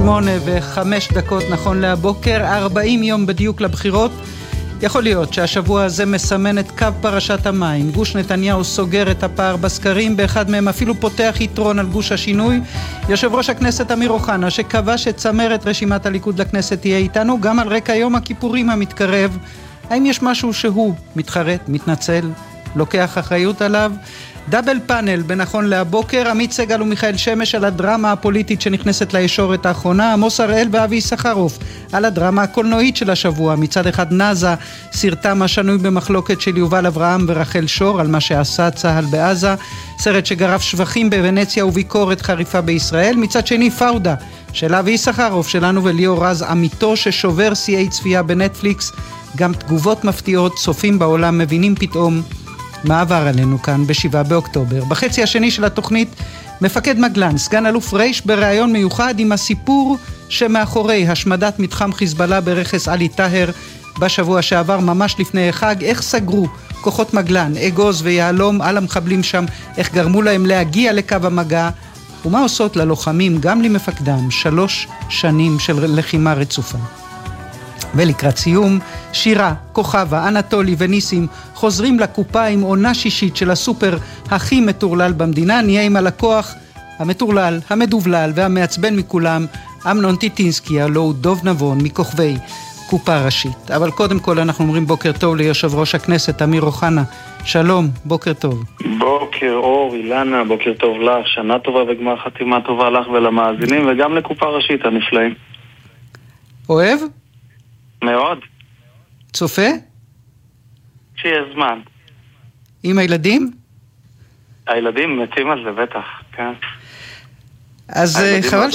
8:05 נכון להבוקר, 40 יום בדיוק לבחירות. יכול להיות שהשבוע הזה מסמן את קו פרשת המים. גוש נתניהו סוגר את הפער בסקרים, באחד מהם אפילו פותח יתרון על גוש השינוי. יושב ראש הכנסת אמיר אוחנה, שקבע שצמרת רשימת הליכוד לכנסת תהיה איתנו, גם על רקע יום הכיפורים המתקרב. האם יש משהו שהוא מתחרט, מתנצל, לוקח אחריות עליו? דאבל פאנל בנכון להבוקר, עמית סגל ומיכאל שמש על הדרמה הפוליטית שנכנסת לישורת האחרונה, עמוס הראל ואבי סחרוף על הדרמה הקולנועית של השבוע. מצד אחד נזה, סרטם השנוי במחלוקת של יובל אברהם ורחל שור על מה שעשה צהל בעזה, סרט שגרף שבחים בוונציה וביקורת חריפה בישראל. מצד שני פאודה של אבי סחרוף שלנו וליאור רז, עמיתו ששובר שיאי צפייה בנטפליקס, גם תגובות מפתיעות, צופים בעולם מבינים פתאום מה עבר עלינו כאן ב7 באוקטובר. בחצי השני של התוכנית, מפקד מגלן, סגן אלוף רייש, בראיון מיוחד עם הסיפור שמאחורי השמדת מתחם חיזבאללה ברכס עלי טהר בשבוע שעבר, ממש לפני החג. איך סגרו כוחות מגלן, אגוז ויעלום על המחבלים שם, איך גרמו להם להגיע לקו המגע, ומה עושות ללוחמים, גם למפקדם, 3 שנים של לחימה רצופה. ולקראת סיום, שירה, כוכבה, אנטולי וניסים חוזרים לקופה עם עונה שישית של הסופר הכי מטורלל במדינה. נהיה עם הלקוח המטורלל, המדובלל והמעצבן מכולם, אמנון טיטינסקי, הלא הוא דוב נבון מכוכבי קופה ראשית. אבל קודם כל אנחנו אומרים בוקר טוב ליושב ראש הכנסת אמיר אוחנה. שלום, בוקר טוב. בוקר אור, אילנה, בוקר טוב לך, שנה טובה וגמר חתימה טובה לך ולמאזינים וגם לקופה ראשית הנפלאים. אוהב? מאוד. צופה? שיש זמן. עם הילדים? הילדים מתים על זה בטח, כן. אז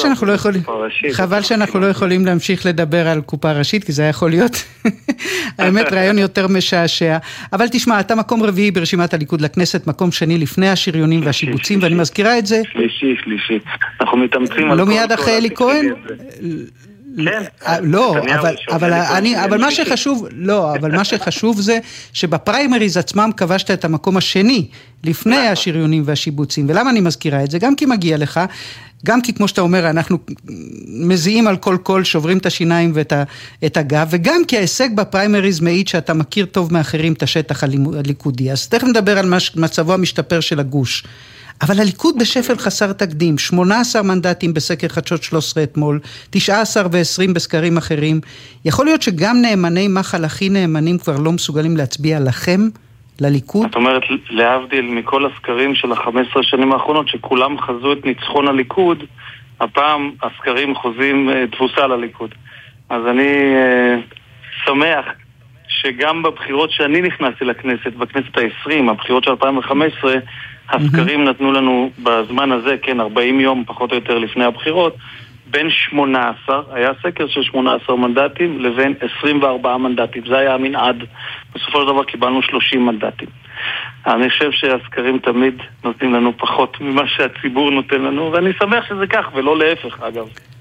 חבל שאנחנו לא יכולים להמשיך לדבר על קופה ראשית, כי זה יכול להיות האמת רעיון יותר משעשע. אבל תשמע, אתה מקום רביעי ברשימת הליכוד לכנסת, מקום שני לפני השריונים והשיבוצים, ואני מזכירה את זה. שלישי. אנחנו מתאמצים על לא מיד אחרי אלי כהן? לא, אבל מה שחשוב זה שבפריימריז עצמם כבשת את המקום השני לפני השריונים והשיבוצים. ולמה אני מזכירה את זה? גם כי מגיע לך, גם כי כמו שאתה אומר אנחנו מזיעים על כל קול, שוברים את השיניים ואת הגב, וגם כי ההישג בפריימריז מעיד שאתה מכיר טוב מאחרים את השטח הליכודי. אז תכף נדבר על מצבו המשתפר של הגוש. אבל הליכוד בשפל חסר תקדים, 18 מנדטים בסקר חדשות 13 אתמול, 19 ו-20 בסקרים אחרים. יכול להיות שגם נאמני מחל הכי נאמנים כבר לא מסוגלים להצביע לכם, לליכוד? את אומרת, להבדיל מכל הסקרים של ה-15 שנים האחרונות, שכולם חזו את ניצחון הליכוד, הפעם הסקרים חוזים תבוסה לליכוד. אז אני שמח שגם בבחירות שאני נכנסתי לכנסת, בכנסת ה-20, הבחירות של 2015, הסקרים נתנו לנו בזמן הזה, כן, 40 יום פחות או יותר לפני הבחירות, בין 18, היה סקר של 18 מנדטים לבין 24 מנדטים. זה היה המנעד. בסופו של דבר קיבלנו 30 מנדטים. אני חושב שהסקרים תמיד נותנים לנו פחות ממה שהציבור נותן לנו, ואני שמח שזה כך, ולא להפך, אגב.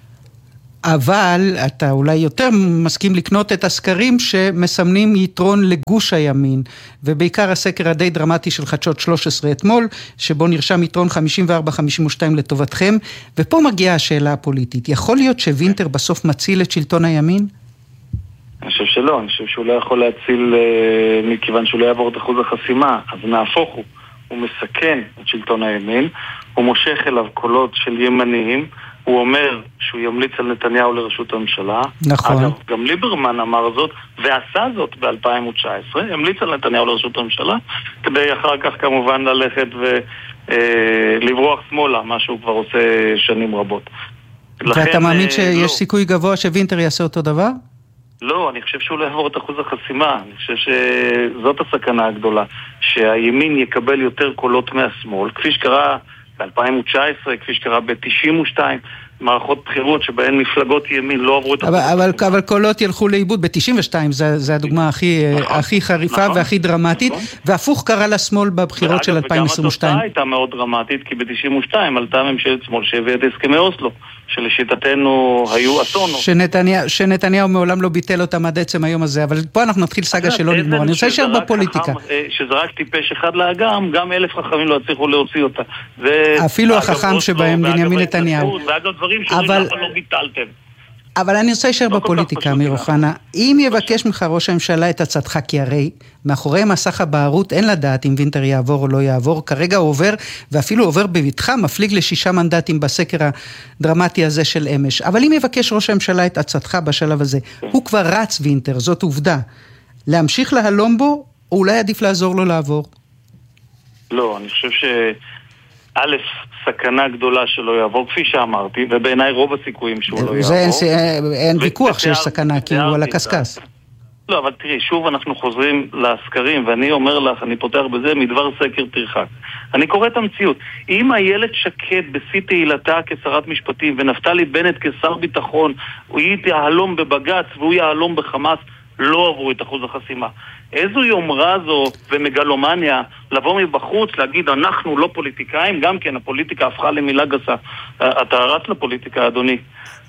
אבל אתה אולי יותר מסכים לקנות את הסקרים שמסמנים יתרון לגוש הימין, ובעיקר הסקר הדי דרמטי של חדשות 13 אתמול, שבו נרשם יתרון 54-52 לטובתכם, ופה מגיעה השאלה הפוליטית. יכול להיות שווינטר בסוף מציל את שלטון הימין? אני חושב שלא, אני חושב שהוא לא יכול להציל מכיוון שהוא לא יעבור את אחוז החסימה, אז נהפוך הוא מסכן את שלטון הימין, הוא מושך אליו קולות של ימניים, הוא אומר שהוא ימליץ על נתניהו לראשות הממשלה. נכון. אגב, גם ליברמן אמר זאת, ועשה זאת ב-2019, ימליץ על נתניהו לראשות הממשלה, כדי אחר כך כמובן ללכת ולברוח שמאלה, מה שהוא כבר עושה שנים רבות. ואתה מאמין שיש סיכוי גבוה שווינטר יעשה אותו דבר? לא, אני חושב שהוא לא יעבור את אחוז החסימה. אני חושב שזאת הסכנה הגדולה, שהימין יקבל יותר קולות מהשמאל, כפי שקרה ב-2019, כפי שקרה ב-92, מערכות בחירות שבהן מפלגות ימין לא עברו את... אבל קולות ילכו לאיבוד ב-92, זה הדוגמה הכי חריפה והכי דרמטית, והפוך קרה לשמאל בבחירות של 2022. וגם התוצאה הייתה מאוד דרמטית, כי ב-92 עלתה ממשלת שמאל שהביאה את הסכמי אוסלו, שלשיטתנו היו אסון. שנתניהו מעולם לא ביטל אותם עד עצם היום הזה, אבל פה אנחנו נתחיל סגה שלא נגמור. אני רוצה להישאר בפוליטיקה. שזרק טיפש אחד לאגם, גם 1,000 חכמים לא הצליחו להוציא אותה. אפילו החכם שבהם בנימין נתניהו. ואגב דברים שלא ביטלתם. אבל אני רוצה להישאר בפוליטיקה, אמיר אוחנה. אם יבקש ממך ראש הממשלה את הצעתך, כי הרי מאחורי מסך הבערות אין לדעת אם וינטר יעבור או לא יעבור, כרגע הוא עובר, ואפילו עובר בביטחה, מפליג ל6 מנדטים בסקר הדרמטי הזה של אמש. אבל אם יבקש ראש הממשלה את הצעתך בשלב הזה, הוא כבר רץ וינטר, זאת עובדה. להמשיך להלום בו, או אולי עדיף לעזור לו לעבור? לא, אני חושב א', סכנה גדולה שלא יעבור, כפי שאמרתי, ובעיניי רוב הסיכויים שהוא לא יעבור. אין ויכוח שיש סכנה, כי הוא על הקסקס. לא, אבל תראי, שוב אנחנו חוזרים לסקרים, ואני אומר לך, אני פותח בזה, מדבר סקר תרחק. אני קורא את המציאות. אם איילת שקד בשיא תהילתה כשרת משפטים, ונפתלי בנט כשר ביטחון, היא תהלום בבגץ והוא יהלום בחמאס, לא עברו את אחוז החסימה. איזו יומרה זו ומגלומניה לבוא מבחוץ, להגיד אנחנו לא פוליטיקאים, גם כן הפוליטיקה הפכה למילה גסה. אתה רץ לפוליטיקה, אדוני.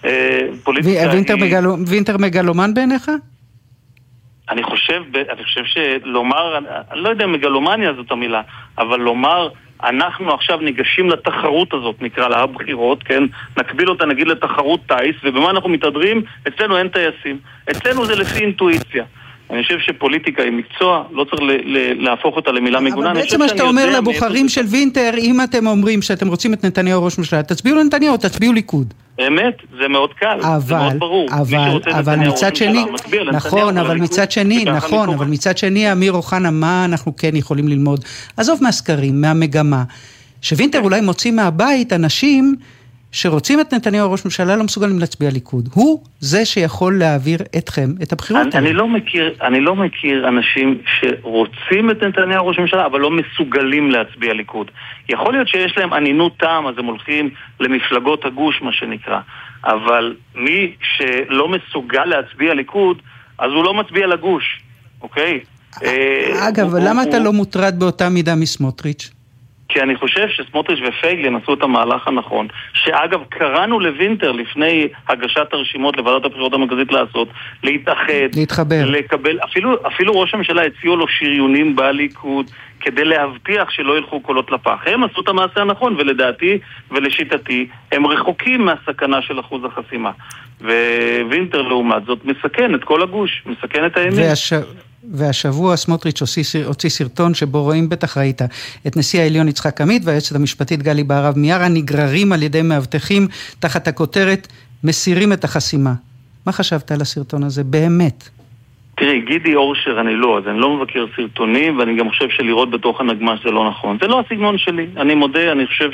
וינטר מגלומן בעיניך? אני חושב שלומר, אני לא יודע אם מגלומניה זאת המילה, אבל לומר אנחנו עכשיו ניגשים לתחרות הזאת, נקרא לה הבחירות, כן? נקביל אותה נגיד לתחרות טייס, ובמה אנחנו מתהדרים? אצלנו אין טייסים. אצלנו זה לפי אינטואיציה. אני חושב שפוליטיקה היא מקצוע, לא צריך להפוך אותה למילה מגונה. אבל בעצם מה שאתה אומר לבוחרים של וינטר, אם אתם אומרים שאתם רוצים את נתניהו ראש ממשלה, תצביעו לנתניהו, תצביעו ליכוד. אמת, זה מאוד קל, זה מאוד ברור. אבל מצד שני, נכון, אבל מצד שני, אמיר אוחנה, מה אנחנו כן יכולים ללמוד? עזוב מהסקרים, מהמגמה, שווינטר אולי מוציא מהבית אנשים שרוצים את נתניהו ראש ממשלה, לא מסוגלים להצביע ליכוד. הוא זה שיכול להעביר אתכם את הבחירות. אני לא מכיר אנשים שרוצים את נתניהו ראש ממשלה, אבל לא מסוגלים להצביע ליכוד. יכול להיות שיש להם ענינות טעם, אז הם הולכים למפלגות הגוש, מה שנקרא. אבל מי שלא מסוגל להצביע ליכוד, אז הוא לא מצביע לגוש. אוקיי? אגב, למה אתה לא מוטרד באותה מידה מסמוטריץ'? כי אני חושב שסמוטריץ' ופייגלין עשו את המהלך הנכון, שאגב קראנו לוינטר לפני הגשת הרשימות לוועדת הבחירות המרכזית לעשות, להתחבר, לקבל, אפילו ראש הממשלה הציעו לו שריונים בליכוד, כדי להבטיח שלא ילכו קולות לפח. הם עשו את המעשה הנכון, ולדעתי ולשיטתי, הם רחוקים מהסכנה של אחוז החסימה. ווינטר לעומת זאת מסכן את כל הגוש, מסכן את הימין. והשבוע סמוטריץ' הוציא סרטון שבו רואים, בטח ראית, את נשיא העליון יצחק עמית והיועצת המשפטית גלי בהרב מיארה נגררים על ידי מאבטחים תחת הכותרת מסירים את החסימה. מה חשבת על הסרטון הזה? באמת. תראי, גידי אורשר אני לא, אז אני לא מבקר סרטונים, ואני גם חושב שלראות בתוך הנגמש זה לא נכון. זה לא הסגנון שלי. אני מודה, אני חושב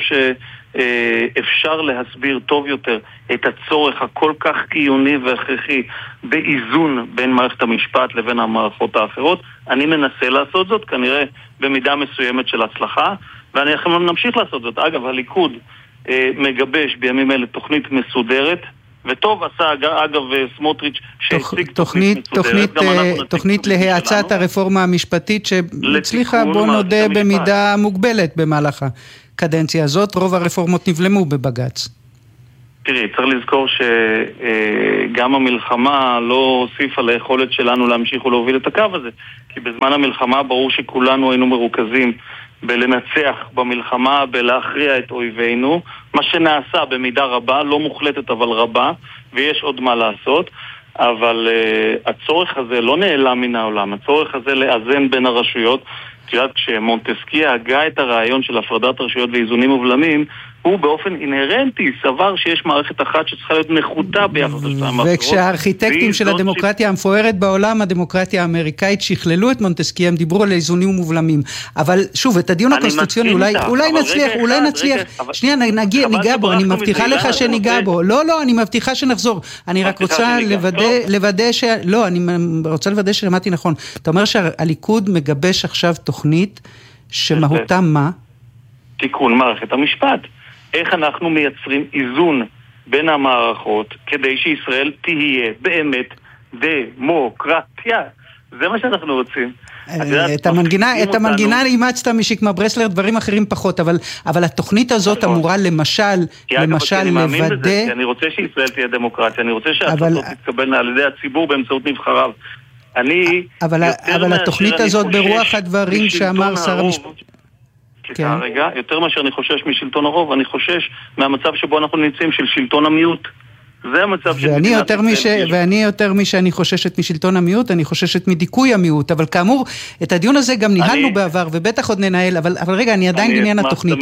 שאפשר להסביר טוב יותר את הצורך הכל כך קיוני והכרחי באיזון בין מערכת המשפט לבין המערכות האחרות. אני מנסה לעשות זאת, כנראה במידה מסוימת של הצלחה, ואנחנו נמשיך לעשות זאת. אגב, הליכוד מגבש בימים אלה תוכנית מסודרת, וטוב עשה אגב סמוטריץ' שהציג תוכנית להאצת הרפורמה המשפטית שהצליחה, בוא נודה, במידה מוגבלת במהלך הקדנציה הזאת. רוב הרפורמות נבלמו בבגץ. תראי, צריך לזכור שגם המלחמה לא הוסיפה ליכולת שלנו להמשיך ולהוביל את הקו הזה, כי בזמן המלחמה ברור שכולנו היינו מרוכזים בלנצח במלחמה, בלהכריע את אויבינו, מה שנעשה במידה רבה, לא מוחלטת אבל רבה, ויש עוד מה לעשות, אבל הצורך הזה לא נעלם מן העולם, הצורך הזה לאזן בין הרשויות, כשמונטסקיה הגה את הרעיון של הפרדת רשויות ואיזונים ובלמים, הוא באופן אינהרנטי סבר שיש מערכת אחת שצריכה להיות נחותה ביחס לשתיים האחרות. וכשהארכיטקטים של הדמוקרטיה המפוארת בעולם, הדמוקרטיה האמריקאית, שכללו את מונטסקיה, הם דיברו על איזונים ומובלמים. אבל שוב, את הדיון הקונסטיטוציוני אולי נצליח, שנייה, ניגע בו, אני מבטיחה לך שניגע בו. לא, אני מבטיחה שנחזור. אני רק רוצה לוודא שלמדתי נכון. אתה אומר שהליכוד מגבש עכשיו תוכנית שמהותה מה? תיקון מערכת המשפט. איך אנחנו מייצרים איזון בין המערכות כדי שישראל תהיה באמת דמוקרטיה. זה מה שאנחנו רוצים. את המנגינה אימצת משיקמה ברסלר, דברים אחרים פחות, אבל התוכנית הזאת אמורה למשל לוודא... אני רוצה שישראל תהיה דמוקרטיה, אני רוצה שההחלטות תתקבלנה על ידי הציבור באמצעות נבחריו. אבל התוכנית הזאת ברוח הדברים שאמר שר המשפטים. רגע, יותר מאשר אני חושש משלטון הרוב, אני חושש מהמצב שבו אנחנו נמצאים של שלטון המיעוט. זה המצב של מדינת ישראל. ואני יותר משאני חוששת משלטון המיעוט, אני חוששת מדיכוי המיעוט, אבל כאמור, את הדיון הזה גם ניהלנו בעבר, ובטח עוד ננהל, אבל רגע, אני עדיין בעניין התוכנית.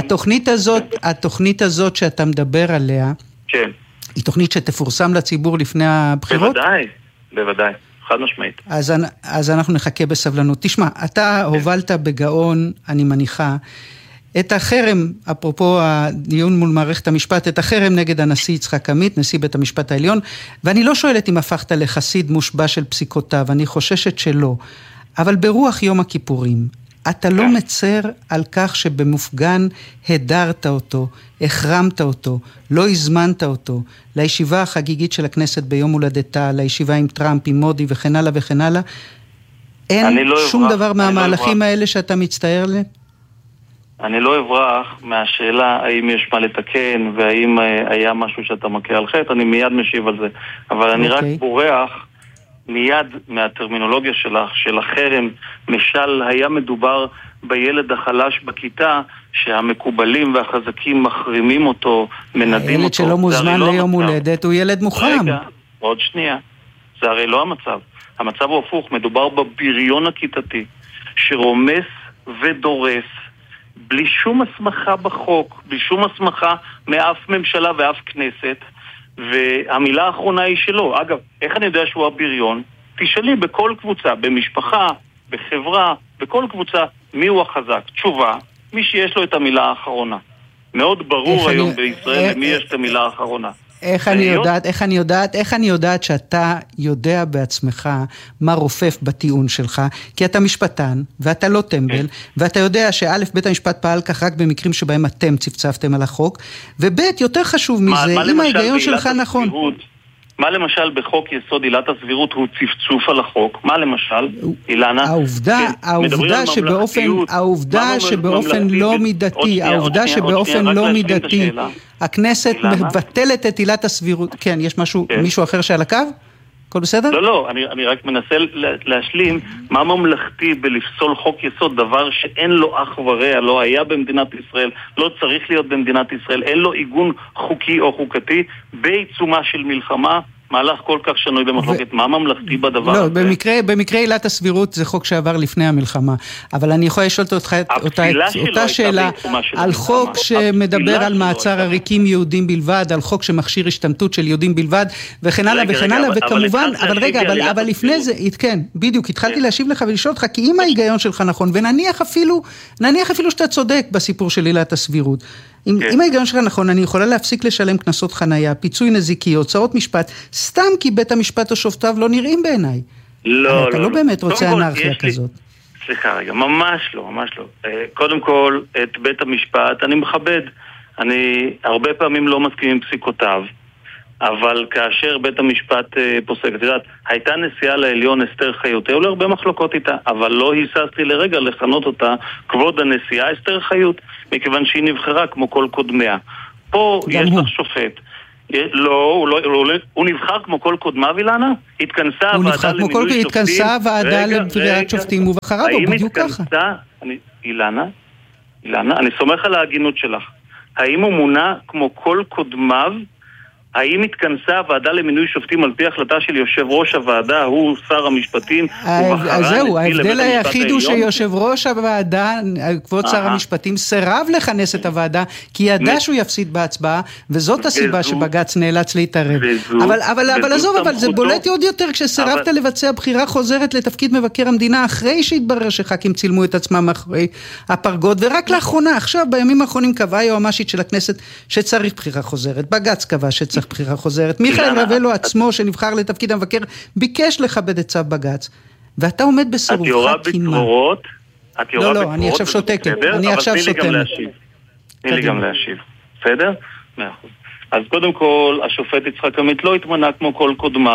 התוכנית הזאת שאתה מדבר עליה, היא תוכנית שתפורסם לציבור לפני הבחירות? בוודאי. חד משמעית. אז אנחנו נחכה בסבלנות. תשמע, אתה הובלת בגאון, אני מניחה, את החרם, אפרופו הדיון מול מערכת המשפט, את החרם נגד הנשיא יצחק עמית, נשיא בית המשפט העליון, ואני לא שואלת אם הפכת לחסיד מושבע של פסיקותיו, אני חוששת שלא, אבל ברוח יום הכיפורים, אתה לא מצר על כך שבמופגן הדרת אותו, החרמת אותו, לא הזמנת אותו, לישיבה החגיגית של הכנסת ביום הולדתה, לישיבה עם טראמפ, עם מודי וכן הלאה וכן הלאה, אין שום דבר מהמהלכים האלה שאתה מצטער עליהם? אני לא אברח מהשאלה האם יש מה לתקן והאם היה משהו שאתה מכה על חטא, אני מיד משיב על זה. אבל אני רק בורח מיד מהטרמינולוגיה שלך, של החרם. משל היה מדובר בילד החלש בכיתה, שהמקובלים והחזקים מחרימים אותו, מנדים אותו. הילד שלא מוזמן ליום הולדת הוא ילד מוחרם. רגע, עוד שנייה. זה הרי לא המצב. המצב הוא הפוך, מדובר בבריון הכיתתי, שרומס ודורס, בלי שום הסמכה בחוק, בלי שום הסמכה מאף ממשלה ואף כנסת, והמילה האחרונה היא שלו. אגב, איך אני יודע שהוא הבריון? תשאלי בכל קבוצה, במשפחה, בחברה, בכל קבוצה, מי הוא החזק? תשובה, מי שיש לו את המילה האחרונה. מאוד ברור היום בישראל למי יש את המילה האחרונה. איך אני יודעת שאתה יודע בעצמך מה רופף בטיעון שלך, כי אתה משפטן ואתה לא טמבל, ואתה יודע שא' בית המשפט פעל כך רק במקרים שבהם אתם צפצפתם על החוק, וב' יותר חשוב מזה, אם ההיגיון שלך נכון. מה למשל בחוק יסוד עילת הסבירות הוא צפצוף על החוק? מה למשל, אילנה? העובדה שבאופן לא מידתי, הכנסת מבטלת את עילת הסבירות. כן, יש מישהו אחר שעל הקו? הכל בסדר? לא, אני רק מנסה להשלים מה ממלכתי בלפסול חוק יסוד, דבר שאין לו אח ורע, לא היה במדינת ישראל, לא צריך להיות במדינת ישראל, אין לו עיגון חוקי או חוקתי, בעיצומה של מלחמה, מהלך כל כך שנוי במחלוקת. מה ממלכתי בדבר הזה? לא, במקרה עילת הסבירות זה חוק שעבר לפני המלחמה, אבל אני יכולה לשאול אותך אותה שאלה על חוק שמדבר על מעצר עריקים יהודים בלבד, על חוק שמכשיר השתמטות של יהודים בלבד, וכן הלאה וכן הלאה, וכמובן, אבל לפני זה, כן, בדיוק, התחלתי להשיב לך ולשאול אותך, כי אם ההיגיון שלך נכון, ונניח אפילו שאתה צודק בסיפור של עילת הסבירות, אם ההיגיון שלך נכון, אני יכולה להפסיק לשלם קנסות חנייה, פיצוי נזיקי, הוצאות משפט, סתם כי בית המשפט או שופטיו לא נראים בעיניי. לא. אתה לא באמת רוצה אנרכיה כזאת. סליחה רגע, ממש לא. קודם כל, את בית המשפט אני מכבד. אני הרבה פעמים לא מסכים עם פסיקותיו, אבל כאשר בית המשפט פוסק, את יודעת, הייתה נשיאה לעליון אסתר חיות, היו לה הרבה מחלוקות איתה, אבל לא היססתי לרגע לכנות אותה כבוד הנשיאה אסתר חיות, מכיוון שהיא נבחרה כמו כל קודמיה. פה יש לך שופט. לא, הוא נבחר כמו כל קודמיו, אילנה? התכנסה הוועדה לבחירת שופטים ובחרה בו, בדיוק ככה. אילנה, אני סומך על ההגינות שלך. האם הוא מונה כמו כל קודמיו? האם התכנסה הוועדה למינוי שופטים על פי החלטה של יושב ראש הוועדה, הוא שר המשפטים, זהו, ההבדל היחיד הוא שיושב ראש הוועדה, כבוד שר המשפטים, סירב לכנס את הוועדה, כי ידע שהוא יפסיד בהצבעה, וזאת הסיבה שבג"ץ נאלץ להתערב. אבל עזוב, אבל זה בולט עוד יותר כשסירבת לבצע בחירה חוזרת לתפקיד מבקר המדינה, אחרי שהתברר שח"כים צילמו את עצמם אחרי הפרגוד, ורק לאחרונה, עכשיו בימים האחרונים קבעה יועמ"שית של הכנסת שצריך בחירה חוזרת, בג"ץ קבע שצריך בחירה חוזרת. מיכאל רבלו עצמו שנבחר לתפקיד המבקר ביקש לכבד את צו בג"ץ, ואתה עומד בסירובך קימה. לא, אני עכשיו שותקת. אני עכשיו שותקת. תני לי גם להשיב. בסדר? 100%. אז קודם כל, השופט יצחק עמית לא התמנה כמו כל קודמיו.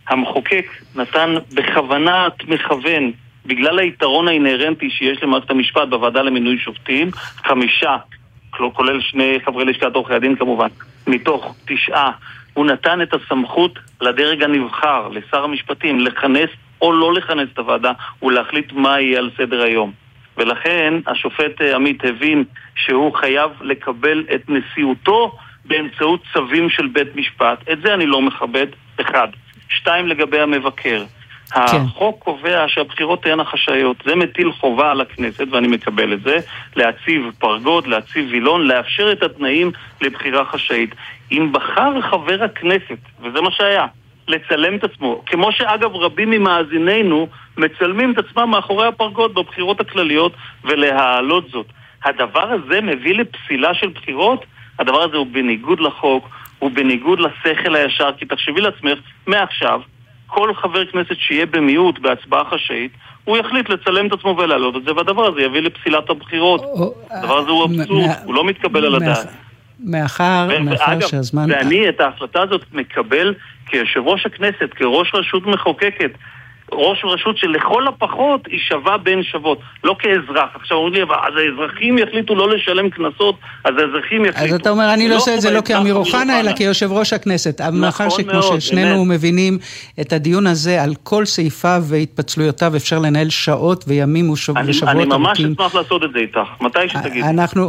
המחוקק נתן בכוונת מכוון, בגלל היתרון האינהרנטי שיש למערכת המשפט בוועדה למינוי שופטים, 5, כולל 2 חברי לשכת עורכי הדין כמובן, מתוך 9, הוא נתן את הסמכות לדרג הנבחר, לשר המשפטים, לכנס או לא לכנס את הוועדה ולהחליט מה יהיה על סדר היום. ולכן השופט עמית הבין שהוא חייב לקבל את נשיאותו באמצעות צווים של בית משפט. את זה אני לא מכבד, 1. 2, לגבי המבקר. החוק קובע שהבחירות תהיינה חשאיות. זה מטיל חובה על הכנסת, ואני מקבל את זה, להציב פרגוד, להציב וילון, לאפשר את התנאים לבחירה חשאית. אם בחר חבר הכנסת, וזה מה שהיה, לצלם את עצמו, כמו שאגב רבים ממאזינינו מצלמים את עצמם מאחורי הפרגוד בבחירות הכלליות ולהעלות זאת. הדבר הזה מביא לפסילה של בחירות. הדבר הזה הוא בניגוד לחוק, הוא בניגוד לשכל הישר, כי תחשבי לעצמך, מעכשיו כל חבר כנסת שיהיה במיעוט בהצבעה חשאית, הוא יחליט לצלם את עצמו ולהעלות את זה, והדבר הזה יביא לפסילת הבחירות. הדבר הזה הוא אבסורד, הוא לא מתקבל על הדעת. מאחר שהזמן... ואני את ההחלטה הזאת מקבל כיושב ראש הכנסת, כראש רשות מחוקקת, ראש רשות שלכל הפחות היא שווה בין שוות, לא כאזרח. עכשיו אומרים לי, אז האזרחים יחליטו לא לשלם כנסות, אז האזרחים יחליטו. אז אתה אומר, אני לא עושה את זה לא כאמיר אוחנה, אלא כיושב ראש הכנסת. מאחר שכמו ששנינו מבינים את הדיון הזה על כל סעיפיו והתפצלויותיו, אפשר לנהל שעות וימים ושבועות. אני ממש אשמח לעשות את זה איתך, מתי שתגיד.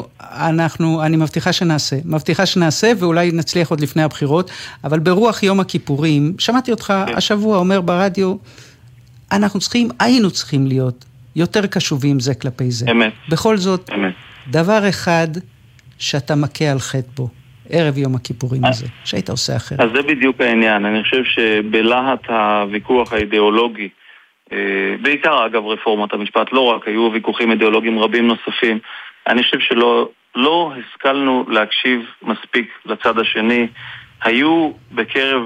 אני מבטיחה שנעשה, ואולי נצליח עוד לפני הבחירות, אבל ברוח יום הכיפורים, שמעתי אותך השבוע אומר ברדיו, היינו צריכים להיות יותר קשובים זה כלפי זה. אמת. בכל זאת, אמת. דבר אחד שאתה מכה על חטא בו, ערב יום הכיפורים הזה, שהיית עושה אחרת. אז זה בדיוק העניין. אני חושב שבלהט הוויכוח האידיאולוגי, בעיקר אגב רפורמת המשפט, לא רק, היו ויכוחים אידיאולוגיים רבים נוספים, אני חושב שלא השכלנו להקשיב מספיק לצד השני. היו בקרב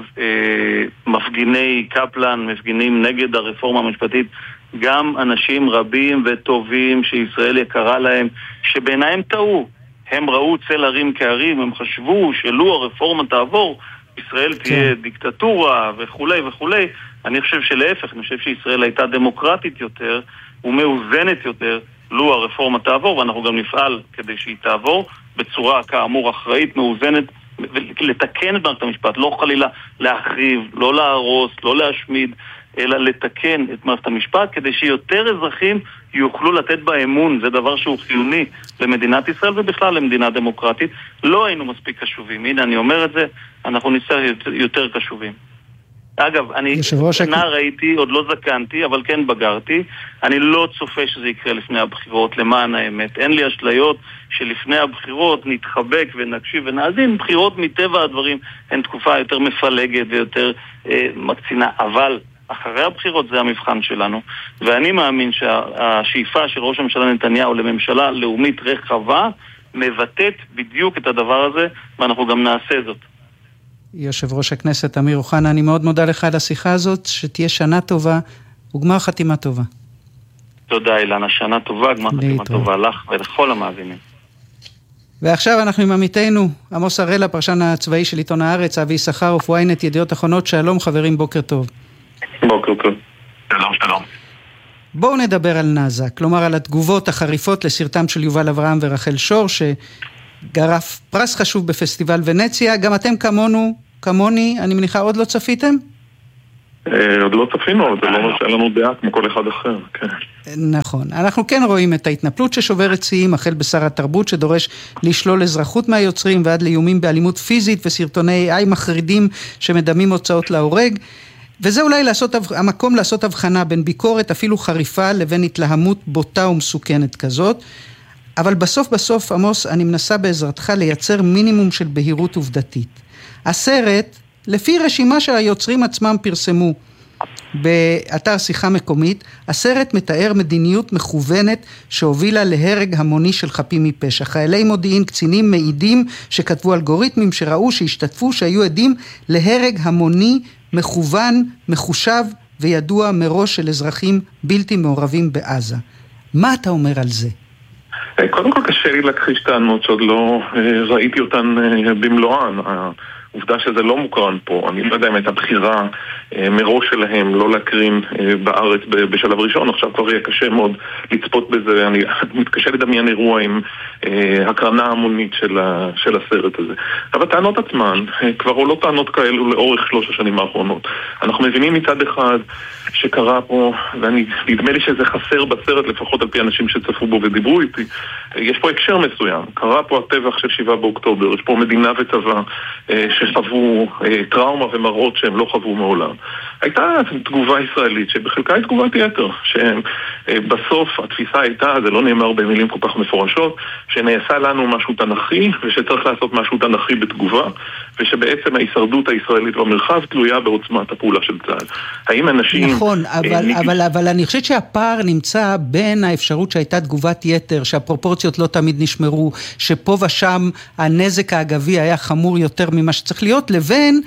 מפגיני קפלן, מפגינים נגד הרפורמה המשפטית, גם אנשים רבים וטובים שישראל יקרה להם, שבעיניים טעו. הם ראו צל הרים כהרים, הם חשבו שלו הרפורמה תעבור, ישראל תהיה דיקטטורה וכולי וכולי. אני חושב שלהפך, אני חושב שישראל הייתה דמוקרטית יותר ומאוזנת יותר, לו הרפורמה תעבור, ואנחנו גם נפעל כדי שהיא תעבור בצורה כאמור אחראית, מאוזנת, ולתקן את מערכת המשפט, לא חלילה להחריב, לא להרוס, לא להשמיד, אלא לתקן את מערכת המשפט כדי שיותר אזרחים יוכלו לתת בה אמון. זה דבר שהוא חיוני למדינת ישראל ובכלל למדינה דמוקרטית. לא היינו מספיק קשובים. הנה אני אומר את זה, אנחנו נצטרך יותר קשובים. אגב, אני נער הייתי, עוד לא זקנתי, אבל כן בגרתי. אני לא צופה שזה יקרה לפני הבחירות, למען האמת. אין לי אשליות שלפני הבחירות נתחבק ונקשיב ונאזין. בחירות מטבע הדברים הן תקופה יותר מפלגת ויותר מקצינה. אבל אחרי הבחירות זה המבחן שלנו. ואני מאמין שהשאיפה של ראש הממשלה נתניהו לממשלה לאומית רחבה מבטאת בדיוק את הדבר הזה, ואנחנו גם נעשה זאת. יושב ראש הכנסת אמיר אוחנה, אני מאוד מודה לך על השיחה הזאת, שתהיה שנה טובה וגמר חתימה טובה. תודה אילנה, שנה טובה, גמר חתימה טובה לך ולכל המאזינים. ועכשיו אנחנו עם עמיתנו, עמוס הראל, הפרשן הצבאי של עיתון הארץ, אבי יששכרוף, ynet ידיעות אחרונות. שלום חברים, בוקר טוב. בוקר טוב. שלום, שלום. בואו נדבר על נאזה, כלומר על התגובות החריפות לסרטם של יובל אברהם ורחל שור, שגרף פרס חשוב בפסטיבל ונציה. גם אתם כמוני, אני מניחה, עוד לא צפיתם? עוד לא צפינו, זה לא אומר שאין לנו דעה כמו כל אחד אחר, כן. נכון. אנחנו כן רואים את ההתנפלות ששוברת שיאים, החל בשר התרבות שדורש לשלול אזרחות מהיוצרים, ועד לאיומים באלימות פיזית וסרטוני AI מחרידים שמדמים הוצאות להורג. וזה אולי המקום לעשות הבחנה בין ביקורת אפילו חריפה לבין התלהמות בוטה ומסוכנת כזאת. אבל בסוף, עמוס, אני מנסה בעזרתך לייצר מינימום של בהירות עובדתית. הסרט, לפי רשימה שהיוצרים עצמם פרסמו באתר שיחה מקומית, הסרט מתאר מדיניות מכוונת שהובילה להרג המוני של חפים מפשע. חיילי מודיעין, קצינים מעידים שכתבו אלגוריתמים שראו, שהשתתפו, שהיו עדים להרג המוני מכוון, מחושב וידוע מראש של אזרחים בלתי מעורבים בעזה. מה אתה אומר על זה? קודם כל קשה לי להכחיש טענות שעוד לא ראיתי אותן במלואן. עובדה שזה לא מוקרן פה. אני לא יודע אם הייתה בחירה מראש שלהם לא להקרין בארץ בשלב ראשון. עכשיו כבר יהיה קשה מאוד לצפות בזה. אני מתקשה לדמיין אירוע עם הקרנה המונית של הסרט הזה. אבל טענות עצמן כבר עולות טענות כאלו לאורך 3 השנים האחרונות. אנחנו מבינים מצד אחד שקרה פה, ונדמה לי שזה חסר בסרט, לפחות על פי אנשים שצפו בו ודיברו איתי. יש פה הקשר מסוים. קרה פה הטבח של 7 באוקטובר. יש פה מדינה וצבא שחוו טראומה ומראות שהם לא חוו מעולם. הייתה תגובה ישראלית שבחלקה היא תגובת יתר, שבסוף התפיסה הייתה, זה לא נאמר במילים כל כך מפורשות, שנעשה לנו משהו תנכי ושצריך לעשות משהו תנכי בתגובה, ושבעצם ההישרדות הישראלית במרחב תלויה בעוצמת הפעולה של צה"ל. האם אנשים... נכון, אבל אני חושבת שהפער נמצא בין האפשרות שהייתה תגובת יתר, שהפרופורציות לא תמיד נשמרו, שפה ושם הנזק האגבי היה חמור יותר ממה שצריך להיות, לבין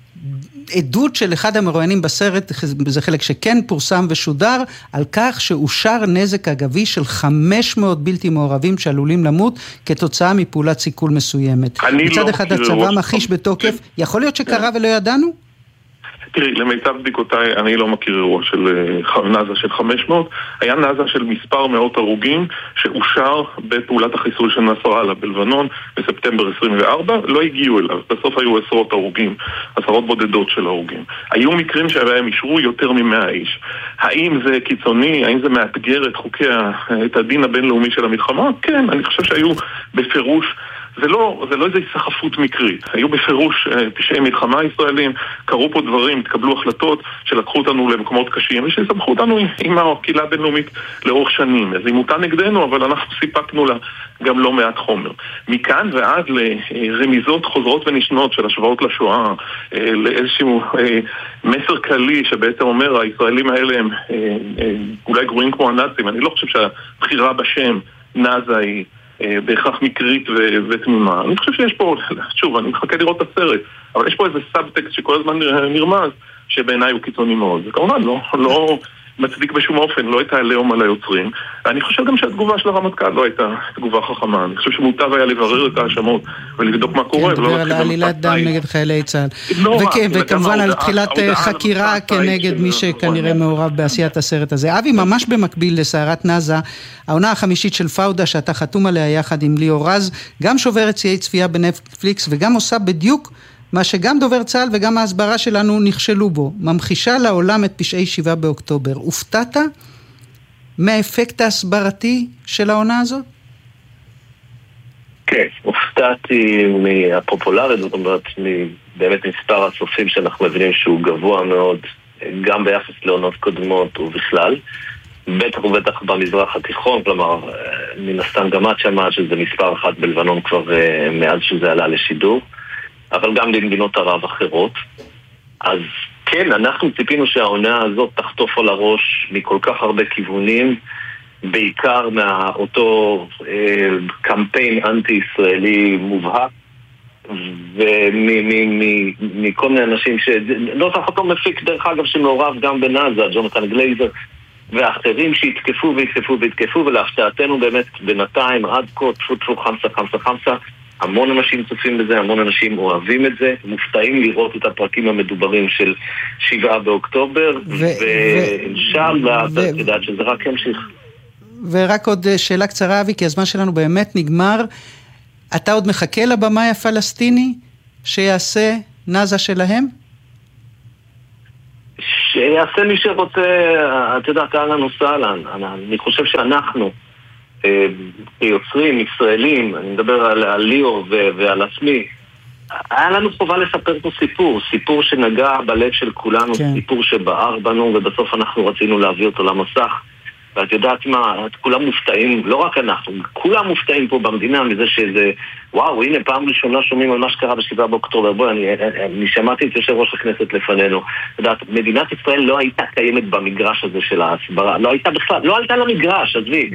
עדות של אחד המרואיינים בסרט, זה חלק שכן פורסם ושודר, על כך שאושר נזק אגבי של 500 בלתי מעורבים שעלולים למות כתוצאה מפעולת סיכול מסוימת. מצד אחד הצבא מחיש בתוקף, יכול להיות שקרה ולא ידענו? תראי, למיטב בדיקותיי, אני לא מכיר אירוע של נאזה של 500, היה נאזה של מספר מאות הרוגים שאושר בפעולת החיסול של נסראללה בלבנון בספטמבר 24, לא הגיעו אליו, בסוף היו עשרות הרוגים, עשרות בודדות של הרוגים. היו מקרים שבהם אישרו יותר מ100 איש. האם זה קיצוני? האם זה מאתגר את חוקי, את הדין הבינלאומי של המלחמה? כן, אני חושב שהיו בפירוש, זה לא איזו סחפות מקרית. היו בפירוש פשעי מלחמה ישראלים, קרו פה דברים, התקבלו החלטות שלקחו אותנו למקומות קשים, ושסמכו אותנו עם הקהילה הבינלאומית לאורך שנים. אז היא מוטה נגדנו, אבל אנחנו סיפקנו לה גם לא מעט חומר. מכאן ועד לרמיזות חוזרות ונשנות של השוואות לשואה, לאיזשהו מסר כללי שבעצם אומר, הישראלים האלה הם אולי גרועים כמו הנאצים. אני לא חושב שהבחירה בשם נאזה היא בהכרח מקרית ותמימה. אני חושב שיש פה, שוב, אני מחכה לראות את הסרט, אבל יש פה איזה סאבטקסט שכל הזמן נרמז, שבעיניי הוא קיצוני מאוד. זה כמובן לא מצדיק בשום אופן, לא הייתה עליהום על היוצרים. אני חושב גם שהתגובה של הרמטכ"ל לא הייתה תגובה חכמה. אני חושב שמוטב היה לברר את האשמות ולבדוק מה קורה. כן, דבר על עלילת דם נגד חיילי צה"ל. וכמובן על תחילת חקירה כנגד מי שכנראה מעורב בעשיית הסרט הזה. אבי, ממש במקביל לסערת נאזה, העונה החמישית של פאודה שאתה חתום עליה יחד עם ליאור רז, גם שוברת שיאי צפייה בנטפליקס וגם עושה בדיוק מה שגם דובר צה"ל וגם ההסברה שלנו נכשלו בו, ממחישה לעולם את פשעי 7 באוקטובר. הופתעת מהאפקט ההסברתי של העונה הזאת? כן, הופתעתי מהפופולרית, זאת אומרת, באמת מספר הצופים שאנחנו מבינים שהוא גבוה מאוד, גם ביחס לעונות קודמות ובכלל. בטח ובטח במזרח התיכון, כלומר, מן הסתם גם את שמעת שזה מספר 1 בלבנון כבר מאז שזה עלה לשידור. אבל גם במדינות ערב אחרות. אז כן, אנחנו ציפינו שהעונה הזאת תחטוף על הראש מכל כך הרבה כיוונים, בעיקר מאותו קמפיין אנטי-ישראלי מובהק, ומכל מיני אנשים לא צריך אותו מפיק, דרך אגב, שמעורב גם בנאזה, ג'ונתן גלייזר, ואחרים שהתקפו והתקפו והתקפו, ולהפתעתנו באמת בינתיים עד כה תפו חמסה, המון אנשים צופים בזה, המון אנשים אוהבים את זה, מופתעים לראות את הפרקים המדוברים של 7 באוקטובר, ואינשאללה, אתה יודעת שזה רק ימשיך. ורק עוד שאלה קצרה, אבי, כי הזמן שלנו באמת נגמר. אתה עוד מחכה לבמאי הפלסטיני שיעשה נאזה שלהם? שיעשה מי שרוצה, אתה יודעת, אהלן וסהלן. אני חושב שאנחנו כיוצרים ישראלים, אני מדבר על ליאור ועל עצמי, היה לנו חובה לספר פה סיפור שנגע בלב של כולנו, כן. סיפור שבער בנו, ובסוף אנחנו רצינו להביא אותו למסך. ואת יודעת מה, כולם מופתעים, לא רק אנחנו, כולם מופתעים פה במדינה מזה שזה, וואו, הנה פעם ראשונה שומעים על מה שקרה ב7 באוקטובר. בואי, אני שמעתי את יושב ראש הכנסת לפנינו. את יודעת, מדינת ישראל לא הייתה קיימת במגרש הזה של ההסברה, לא הייתה בכלל, לא עלתה למגרש, עזבי.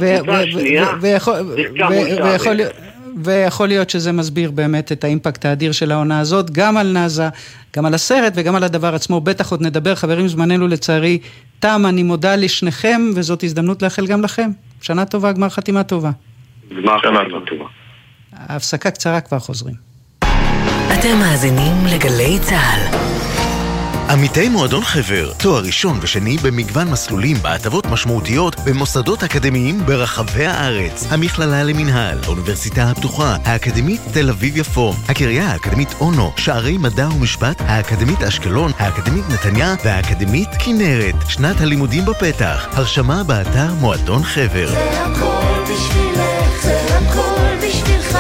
ויכול להיות שזה מסביר באמת את האימפקט האדיר של העונה הזאת, גם על נאזה, גם על הסרט וגם על הדבר עצמו. בטח עוד נדבר, חברים, זמננו לצערי תם. אני מודה לשניכם, וזאת הזדמנות לאחל גם לכם. שנה טובה, גמר חתימה טובה. גמר חתימה טובה. ההפסקה קצרה, כבר חוזרים. אתם מאזינים לגלי צהל. עמיתי מועדון חבר, תואר ראשון ושני במגוון מסלולים בהטבות משמעותיות במוסדות אקדמיים ברחבי הארץ. המכללה למנהל, האוניברסיטה הפתוחה, האקדמית תל אביב-יפו, הקריה האקדמית אונו, שערי מדע ומשפט, האקדמית אשקלון, האקדמית נתניה והאקדמית כנרת. שנת הלימודים בפתח. הרשמה באתר מועדון חבר. זה הכל בשבילך, זה הכל בשבילך,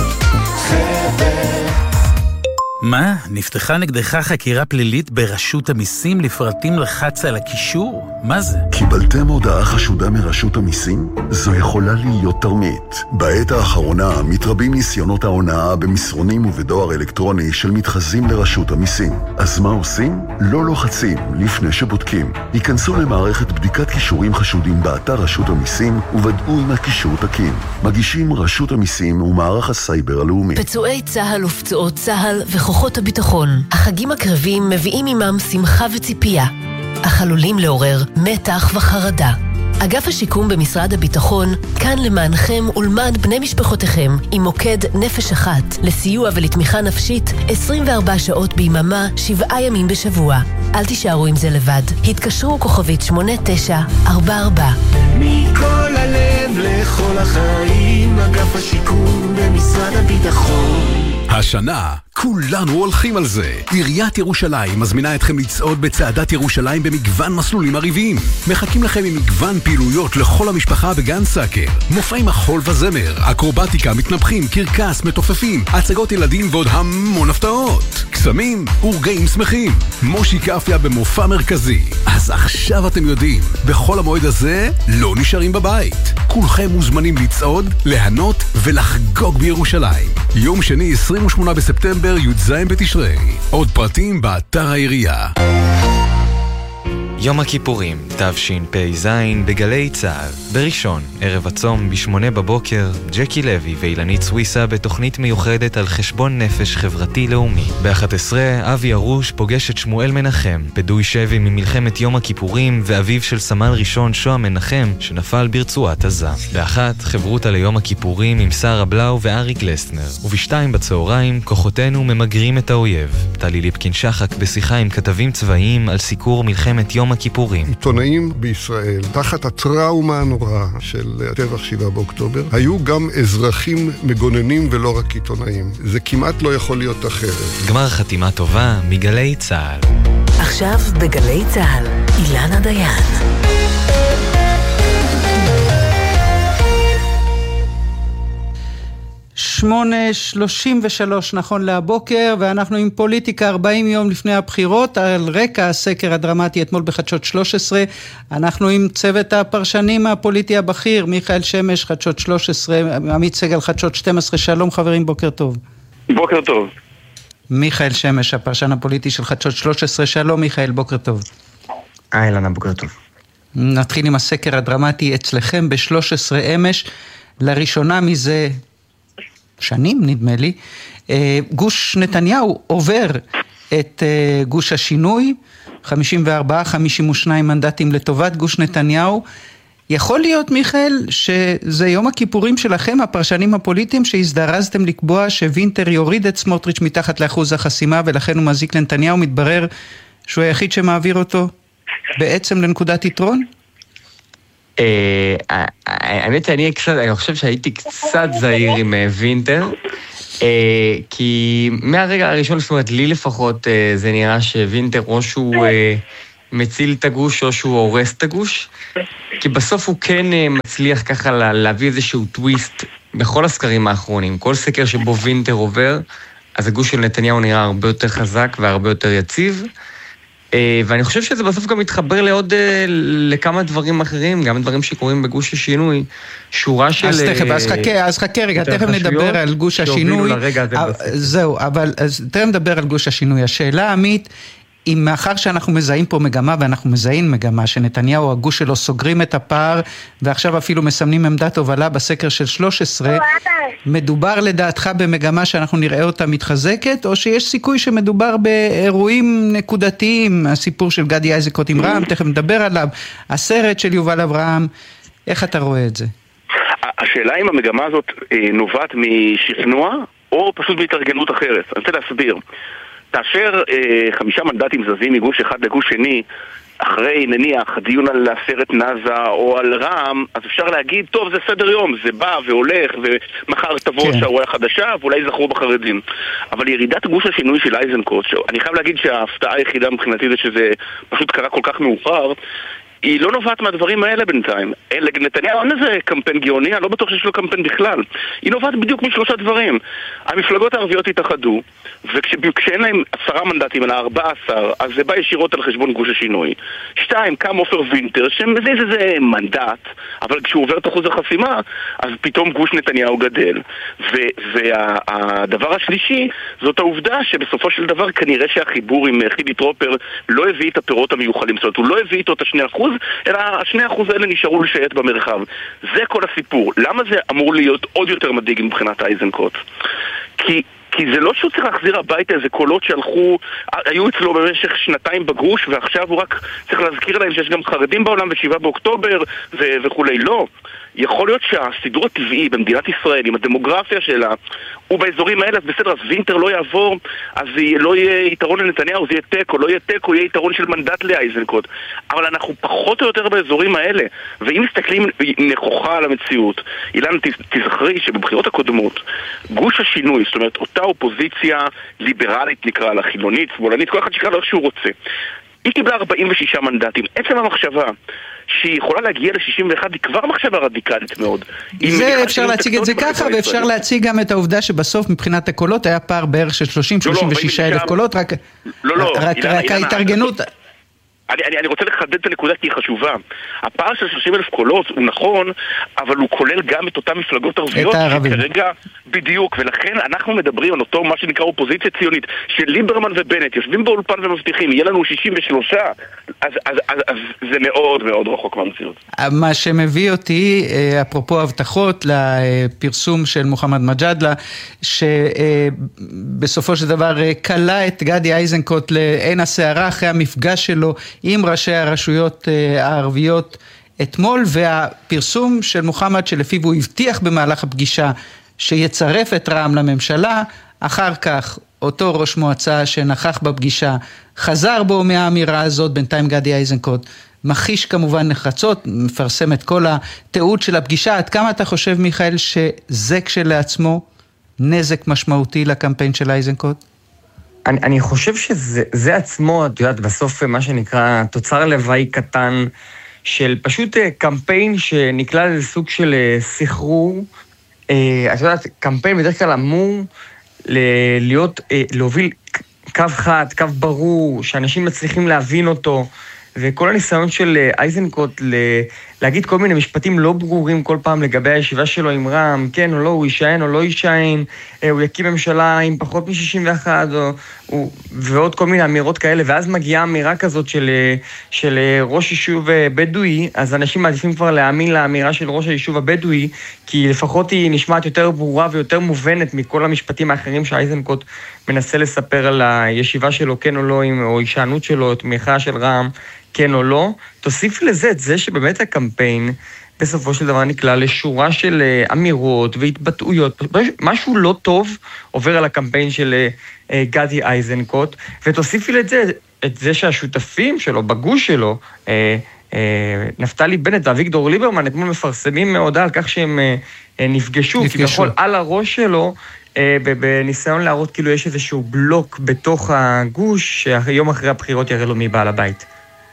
חבר. מה? נפתחה נגדך חקירה פלילית ברשות המיסים לפרטים לחץ על הקישור? מה זה? קיבלתם הודעה חשודה מרשות המיסים? זו יכולה להיות תרמית. בעת האחרונה מתרבים ניסיונות ההונאה במסרונים ובדואר אלקטרוני של מתחזים לרשות המיסים. אז מה עושים? לא לוחצים לפני שבודקים. היכנסו למערכת בדיקת קישורים חשודים באתר רשות המיסים וודאו אם הקישור תקין. מגישים רשות המיסים ומערך הסייבר הלאומי. פצועי צהל ופצועות צהל וכוחות הביטחון. החגים הקרבים מביאים עמם שמחה וציפייה, אך עלולים לעורר מתח וחרדה. אגף השיקום במשרד הביטחון כאן למענכם ולמען בני משפחותיכם עם מוקד נפש אחת לסיוע ולתמיכה נפשית 24 שעות ביממה 7 ימים בשבוע. אל תישארו עם זה לבד. התקשרו כוכבית 8944. מכל הלב לכל החיים, אגף השיקום במשרד הביטחון. השנה כולנו הולכים על זה. עיריית ירושלים מזמינה אתכם לצעוד בצעדת ירושלים במגוון מסלולים עריביים. מחכים לכם עם מגוון פעילויות לכל המשפחה בגן סאקר. מופעי מחול וזמר, אקרובטיקה, מתנפחים, קרקס, מתופפים, הצגות ילדים ועוד המון הפתעות. קסמים ורגעים שמחים. מושי קפיה במופע מרכזי. אז עכשיו אתם יודעים, בכל המועד הזה לא נשארים בבית. כולכם מוזמנים לצעוד, להנות ולחגוג בירושלים. יום שני 28 בספטמבר י"ז בתשרי. עוד פרטים באתר העירייה. יום הכיפורים, תשפ"ז בגלי צהל. בראשון, ערב הצום ב8 בבוקר, ג'קי לוי ואילנית סוויסה בתוכנית מיוחדת על חשבון נפש חברתי לאומי. ב11, אבי ארוש פוגש את שמואל מנחם, פדוי שבי ממלחמת יום הכיפורים ואביו של סמל ראשון שוהם מנחם שנפל ברצועת עזה. ב1, חברותה ליום הכיפורים עם שרה בלאו ואריק לסטנר. וב2 בצהריים, כוחותינו ממגרים את האויב. טלי ליפקין שחק בשיחה עם כתבים צבאיים על סיקור מלחמת יום הכיפורים. עיתונאים בישראל, תחת הטראומה הנוראה של הטבח 7 באוקטובר, היו גם אזרחים מגוננים ולא רק עיתונאים. זה כמעט לא יכול להיות אחרת. גמר חתימה טובה מגלי צהל. עכשיו בגלי צהל, אילנה דיין. 8:33 נכון להבוקר, ואנחנו עם פוליטיקה 40 יום לפני הבחירות, על רקע הסקר הדרמטי אתמול בחדשות 13. אנחנו עם צוות הפרשנים הפוליטי הבכיר, מיכאל שמש, חדשות 13, עמית סגל, חדשות 12. שלום חברים, בוקר טוב. בוקר טוב. מיכאל שמש, הפרשן הפוליטי של חדשות 13. שלום מיכאל, בוקר טוב. אילנה, בוקר טוב. נתחיל עם הסקר הדרמטי אצלכם ב13 אמש, לראשונה מזה שנים נדמה לי, גוש נתניהו עובר את גוש השינוי, 54-52 מנדטים לטובת גוש נתניהו. יכול להיות מיכאל שזה יום הכיפורים שלכם, הפרשנים הפוליטיים, שהזדרזתם לקבוע שווינטר יוריד את סמוטריץ' מתחת לאחוז החסימה ולכן הוא מזיק לנתניהו, מתברר שהוא היחיד שמעביר אותו בעצם לנקודת יתרון? האמת שאני חושב שהייתי קצת זהיר עם וינטר, כי מהרגע הראשון, זאת אומרת, לי לפחות זה נראה שווינטר או שהוא מציל את הגוש או שהוא הורס את הגוש, כי בסוף הוא כן מצליח ככה להביא איזשהו טוויסט בכל הסקרים האחרונים. כל סקר שבו וינטר עובר, אז הגוש של נתניהו נראה הרבה יותר חזק והרבה יותר יציב, ואני חושב שזה בסוף גם מתחבר לעוד לכמה דברים אחרים, גם דברים שקורים בגוש השינוי, שורה של... אז חכה רגע, תכף נדבר על גוש השינוי. זהו, אבל תכף נדבר על גוש השינוי. השאלה עמית, אם מאחר שאנחנו מזהים פה מגמה, ואנחנו מזהים מגמה, שנתניהו, הגוש שלו, סוגרים את הפער, ועכשיו אפילו מסמנים עמדת הובלה בסקר של 13, מדובר לדעתך במגמה שאנחנו נראה אותה מתחזקת, או שיש סיכוי שמדובר באירועים נקודתיים, הסיפור של גדי איזקות עם רע"מ, תכף נדבר עליו, הסרט של יובל אברהם, איך אתה רואה את זה? השאלה אם המגמה הזאת נובעת משכנוע, או פשוט בהתארגנות אחרת. אני רוצה להסביר. כאשר 5 מנדטים זזים מגוש אחד לגוש שני, אחרי נניח דיון על הסרט נאזה או על רע"מ, אז אפשר להגיד, טוב, זה סדר יום, זה בא והולך ומחר תבוא שערורייה חדשה ואולי זכרו בחרדים. אבל ירידת גוש השינוי של איזנקוט, אני חייב להגיד שההפתעה היחידה מבחינתי זה שזה פשוט קרה כל כך מאוחר, היא לא נובעת מהדברים האלה בינתיים. נתניהו אין איזה קמפיין גאוני, אני לא בטוח שיש לו קמפיין בכלל. היא נובעת בדיוק משלושה דברים. המפלגות הערביות התאחדו, וכשאין להם 10 מנדטים אלא 14, אז זה בא ישירות על חשבון גוש השינוי. 2, קם עופר וינטר, שמזיז איזה מנדט, אבל כשהוא עובר את אחוז החסימה, אז פתאום גוש נתניהו גדל. והדבר השלישי, זאת העובדה שבסופו של דבר כנראה שהחיבור עם חילי טרופר לא הביא את הפירות המיוחלים. זאת אומרת, הוא לא הביא איתו את 2%, אלא 2% האלה נשארו לשייט במרחב. זה כל הסיפור. למה זה אמור להיות עוד יותר מדאיג מבחינת איזנקוט? כי זה לא שהוא צריך להחזיר הביתה איזה קולות שהלכו, היו אצלו במשך 2 בגוש, ועכשיו הוא רק צריך להזכיר להם שיש גם חרדים בעולם ו7 באוקטובר וכולי. לא. יכול להיות שהסידור הטבעי במדינת ישראל, עם הדמוגרפיה שלה, הוא באזורים האלה, אז בסדר, אז וינטר לא יעבור, אז לא יהיה יתרון לנתניהו, זה יהיה טק, או לא יהיה טק, או יהיה יתרון של מנדט לאיזנקוט. אבל אנחנו פחות או יותר באזורים האלה, ואם מסתכלים נכוחה על המציאות, אילן, תזכרי שבבחירות הקודמות, גוש השינוי, זאת אומרת, אותה אופוזיציה ליברלית נקרא לה, חילונית, שמאלנית, כל אחד שקרא לו איך שהוא רוצה. היא קיבלה 46 מנדטים. עצם המחשבה שהיא יכולה להגיע ל-61 היא כבר מחשבה רדיקלית מאוד. זה אפשר להציג את זה ככה, ואפשר להציג גם את העובדה שבסוף מבחינת הקולות היה פער בערך של 30-36 אלף קולות, רק ההתארגנות... אני רוצה לחדד את הנקודה כי היא חשובה. הפער של 30,000 קולות הוא נכון, אבל הוא כולל גם את אותן מפלגות ערביות שכרגע בדיוק, ולכן אנחנו מדברים על אותו מה שנקרא אופוזיציה ציונית, של ליברמן ובנט יושבים באולפן ומבטיחים, יהיה לנו 63, אז זה מאוד מאוד רחוק מהמציאות. מה שמביא אותי, אפרופו הבטחות, לפרסום של מוחמד מג'אדלה, שבסופו של דבר קלה את גדי איזנקוט לעין הסערה אחרי המפגש שלו עם ראשי הרשויות הערביות אתמול, והפרסום של מוחמד שלפיו הוא הבטיח במהלך הפגישה שיצרף את רע"מ לממשלה, אחר כך אותו ראש מועצה שנכח בפגישה חזר בו מהאמירה הזאת. בינתיים גדי איזנקוט מחיש כמובן נחרצות, מפרסם את כל התיעוד של הפגישה. עד כמה אתה חושב, מיכאל, שזה כשלעצמו נזק משמעותי לקמפיין של איזנקוט? אני חושב שזה עצמו, את יודעת, בסוף מה שנקרא תוצר לוואי קטן של פשוט קמפיין שנקלע לזה סוג של סחרור. את יודעת, קמפיין בדרך כלל אמור להוביל קו חד, קו ברור, שאנשים מצליחים להבין אותו, וכל הניסיון של איזנקוט להגיד כל מיני משפטים לא ברורים כל פעם לגבי הישיבה שלו עם רע"מ, כן או לא, הוא יישען או לא יישען, הוא יקים ממשלה עם פחות מ-61, ועוד כל מיני אמירות כאלה, ואז מגיעה אמירה כזאת של ראש יישוב בדואי, אז אנשים מעדיפים כבר להאמין לאמירה של ראש היישוב הבדואי, כי לפחות היא נשמעת יותר ברורה ויותר מובנת מכל המשפטים האחרים שאיזנקוט מנסה לספר על הישיבה שלו, כן או לא, או הישענות שלו, תמיכה של רע"מ, כן או לא. תוסיף לזה את זה שבאמת הקמפיין בסופו של דבר נקלע לשורה של אמירות והתבטאויות. משהו לא טוב עובר על הקמפיין של גדי איזנקוט, ותוסיפי את זה שהשותפים שלו, בגוש שלו, נפתלי בנט ואביגדור ליברמן, אתמול מפרסמים מהודעה על כך שהם נפגשו. כביכול על הראש שלו, בניסיון להראות כאילו יש איזשהו בלוק בתוך הגוש, שיום אחרי הבחירות יראה לו מי בעל הבית.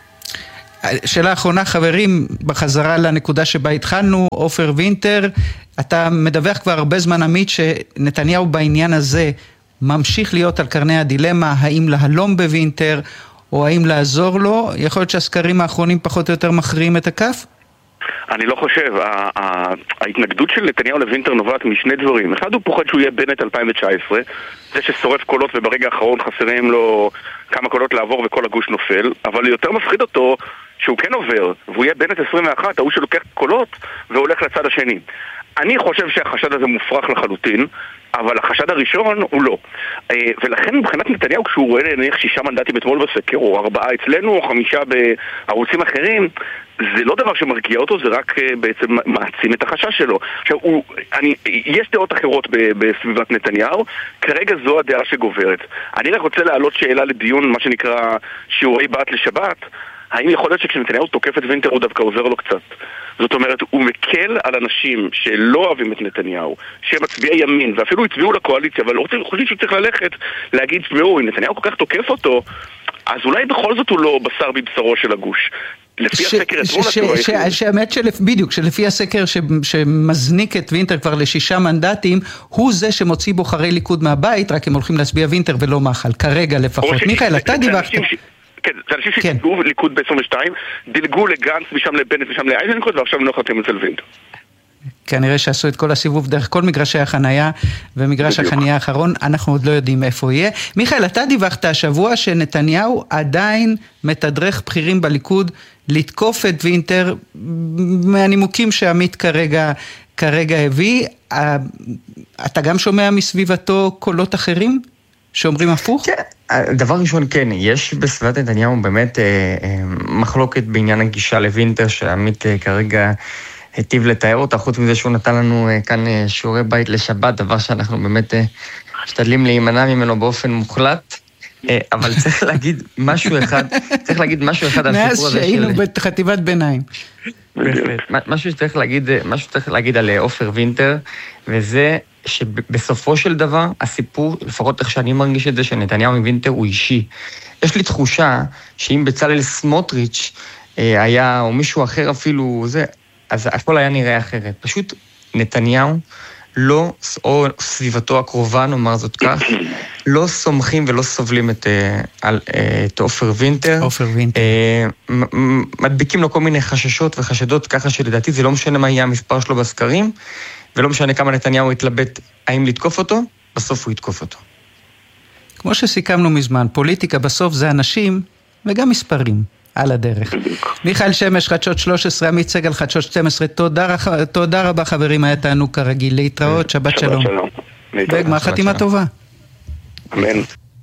שאלה אחרונה, חברים, בחזרה לנקודה שבה התחלנו, עופר וינטר, אתה מדווח כבר הרבה זמן עמית שנתניהו בעניין הזה ממשיך להיות על קרני הדילמה, האם להלום בווינטר או האם לעזור לו. יכול להיות שהסקרים האחרונים פחות או יותר מכריעים את הכף? אני לא חושב. ההתנגדות של נתניהו לווינטר נובעת משני דברים. אחד, הוא פוחד שהוא יהיה בנט 2019, זה ששורף קולות וברגע האחרון חסרים לו כמה קולות לעבור וכל הגוש נופל, אבל יותר מפחיד אותו שהוא כן עובר, והוא יהיה בנט 21, הוא שלוקח קולות והולך לצד השני. אני חושב שהחשד הזה מופרך לחלוטין, אבל החשד הראשון הוא לא. ולכן מבחינת נתניהו, כשהוא רואה נניח 6 מנדטים אתמול בסקר, או 4 אצלנו, או 5 בערוצים אחרים, זה לא דבר שמרגיע אותו, זה רק בעצם מעצים את החשש שלו. עכשיו, יש דעות אחרות בסביבת נתניהו, כרגע זו הדעה שגוברת. אני רק רוצה להעלות שאלה לדיון, מה שנקרא שיעורי בת לשבת, האם יכול להיות שכשנתניהו תוקף את וינטר הוא דווקא עוזר לו קצת? זאת אומרת, הוא מקל על אנשים שלא אוהבים את נתניהו, שהם מצביעי ימין, ואפילו הצביעו לקואליציה, אבל לא חושבים שהוא צריך ללכת להגיד, אם נתניהו כל כך תוקף אותו, אז אולי בכל זאת הוא לא בשר בבשרו של הגוש. לפי הסקר שהאמת בדיוק, שלפי הסקר שמזניק את וינטר כבר ל6 מנדטים, הוא זה שמוציא בוחרי ליכוד מהבית, רק הם הולכים להצביע וינטר ולא מחל, כרגע לפחות. מיכאל, אתה דיווחת. כן, זה אנשים שדילגו ליכוד ב-22, דילגו לגנץ, משם לבנט, משם לאייזנקוט, ועכשיו לא חתים אצל וינטר. כנראה שעשו את כל הסיבוב דרך כל מגרשי החנייה, ומגרש החנייה האחרון, אנחנו עוד לא יודעים איפה יהיה. מיכאל, אתה דיווחת השבוע שנתניהו עדיין מתדרך בכירים בליכוד לתקוף את וינטר, מהנימוקים שעמית כרגע הביא. אתה גם שומע מסביבתו קולות אחרים שאומרים הפוך? כן. דבר ראשון, כן, יש בסביבת נתניהו באמת מחלוקת בעניין הגישה לוינטר, שעמית כרגע היטיב לתאר אותה, חוץ מזה שהוא נתן לנו כאן שיעורי בית לשבת, דבר שאנחנו באמת משתדלים להימנע ממנו באופן מוחלט, אבל צריך להגיד משהו אחד על הסיפור הזה. מאז שהיינו בחטיבת ביניים. משהו שצריך להגיד על עופר וינטר, וזה שבסופו של דבר, הסיפור, לפחות איך שאני מרגיש את זה, שנתניהו מוינטר הוא אישי. יש לי תחושה שאם בצלאל סמוטריץ' היה, או מישהו אחר אפילו, אז הכל היה נראה אחרת. פשוט נתניהו לא, או סביבתו הקרובה, נאמר זאת כך, לא סומכים ולא סובלים את עופר וינטר. מדביקים לו כל מיני חששות וחשדות, ככה שלדעתי זה לא משנה מה יהיה המספר שלו בסקרים, ולא משנה כמה נתניהו יתלבט האם לתקוף אותו, בסוף הוא יתקוף אותו. כמו שסיכמנו מזמן, פוליטיקה בסוף זה אנשים וגם מספרים על הדרך. מיכאל שמש, חדשות 13, עמית סגל, חדשות 12, תודה רבה חברים, היה תענוג כרגיל, להתראות, שבת שלום. וגמר חתימה טובה. אמן.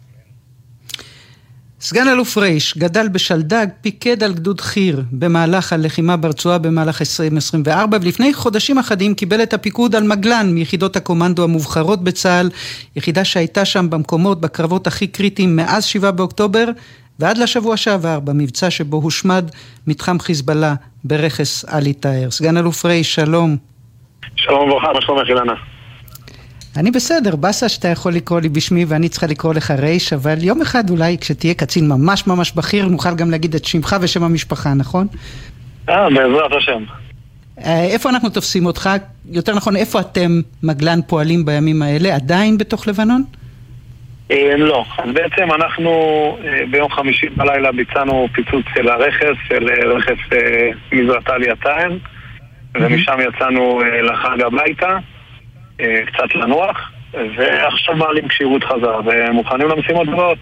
סגן אלוף רייש גדל בשלדג, פיקד על גדוד חיר במהלך הלחימה ברצועה במהלך 2024, ולפני חודשים אחדים קיבל את הפיקוד על מגלן מיחידות הקומנדו המובחרות בצה"ל, יחידה שהייתה שם במקומות, בקרבות הכי קריטיים מאז 7 באוקטובר, ועד לשבוע שעבר במבצע שבו הושמד מתחם חיזבאללה ברכס עלי תאר. סגן אלוף רייש, שלום. שלום וברכה, מה שלומך אילנה? אני בסדר, בסה שאתה יכול לקרוא לי בשמי ואני צריכה לקרוא לך רייש, אבל יום אחד אולי כשתהיה קצין ממש ממש בכיר נוכל גם להגיד את שמך ושם המשפחה, נכון? בעזרת השם. איפה אנחנו תופסים אותך? יותר נכון, איפה אתם מגלן פועלים בימים האלה? עדיין בתוך לבנון? לא. אז בעצם אנחנו ביום חמישי בלילה ביצענו פיצוץ של הרכס, של רכס מזרעת עלי תאר, ומשם יצאנו לחג הביתה. קצת לנוח, ועכשיו מעלים כשירות חזרה, ומוכנים למשימות גבוהות.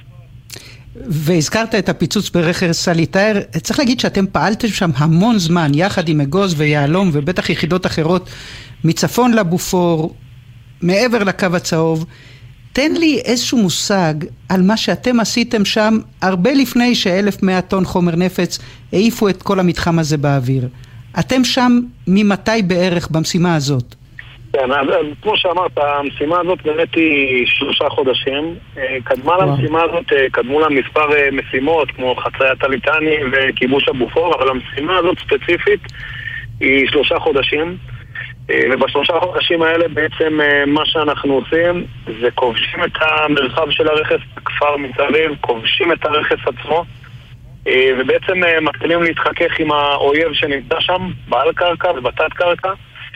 והזכרת את הפיצוץ ברכס עלי תאר, צריך להגיד שאתם פעלתם שם המון זמן, יחד עם אגוז ויעלום, ובטח יחידות אחרות, מצפון לבופור, מעבר לקו הצהוב. תן לי איזשהו מושג על מה שאתם עשיתם שם, הרבה לפני ש1,100 טון חומר נפץ העיפו את כל המתחם הזה באוויר. אתם שם ממתי בערך במשימה הזאת? כן, כמו שאמרת, המשימה הזאת באמת היא 3 חודשים. קדמה למשימה הזאת, קדמו לה מספר משימות, כמו חציית הליטני וכיבוש הבופור, אבל המשימה הזאת ספציפית היא 3 חודשים. וב3 חודשים האלה בעצם מה שאנחנו עושים זה כובשים את המרחב של הרכס, הכפר מסביב, כובשים את הרכס עצמו, ובעצם מתחילים להתחכך עם האויב שנמצא שם, בעל קרקע ובתת קרקע,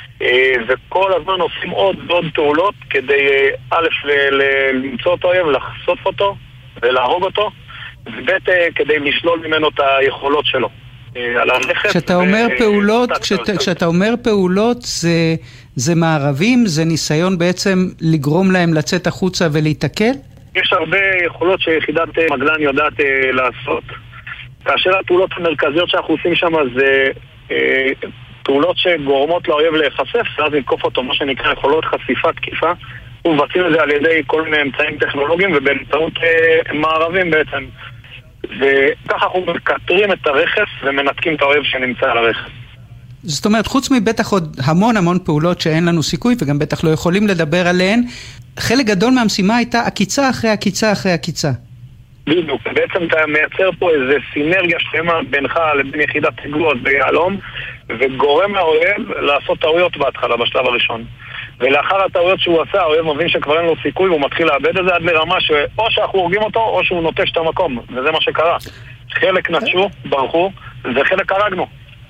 וכל הזמן עושים עוד ועוד פעולות כדי א' למצוא אותו אויב, לחשוף אותו ולהרוג אותו, וב' כדי לשלול ממנו את היכולות שלו. כשאתה אומר פעולות זה מערבים, זה ניסיון בעצם לגרום להם לצאת החוצה ולהתעכל? יש הרבה יכולות שיחידת מגלן יודעת לעשות. כאשר הפעולות המרכזיות שאנחנו עושים שם זה פעולות שגורמות לאויב להיחשף, ואז נתקוף אותו, מה שנקרא יכולות חשיפה, תקיפה, ומבצעים את זה על ידי כל מיני אמצעים טכנולוגיים ובאמצעות מערבים בעצם. וככה אנחנו מקטרים את הרכס ומנתקים את האויב שנמצא על הרכס. זאת אומרת, חוץ מבטח עוד המון פעולות שאין לנו סיכוי וגם בטח לא יכולים לדבר עליהן, חלק גדול מהמשימה הייתה עקיצה אחרי עקיצה אחרי עקיצה. בדיוק, בעצם אתה מייצר פה איזה סינרגיה שלמה בינך לבין יחידת תגלות ביעלום, וגורם האויב לעשות טעויות בהתחלה, בשלב הראשון. ולאחר הטעויות שהוא עשה, האויב מבין שכבר אין לו סיכוי, והוא מתחיל לאבד את זה עד לרמה שאו שאנחנו הורגים אותו, או שהוא נוטש את המקום. וזה מה שקרה. חלק נטשו, ברחו, וחלק הרגנו.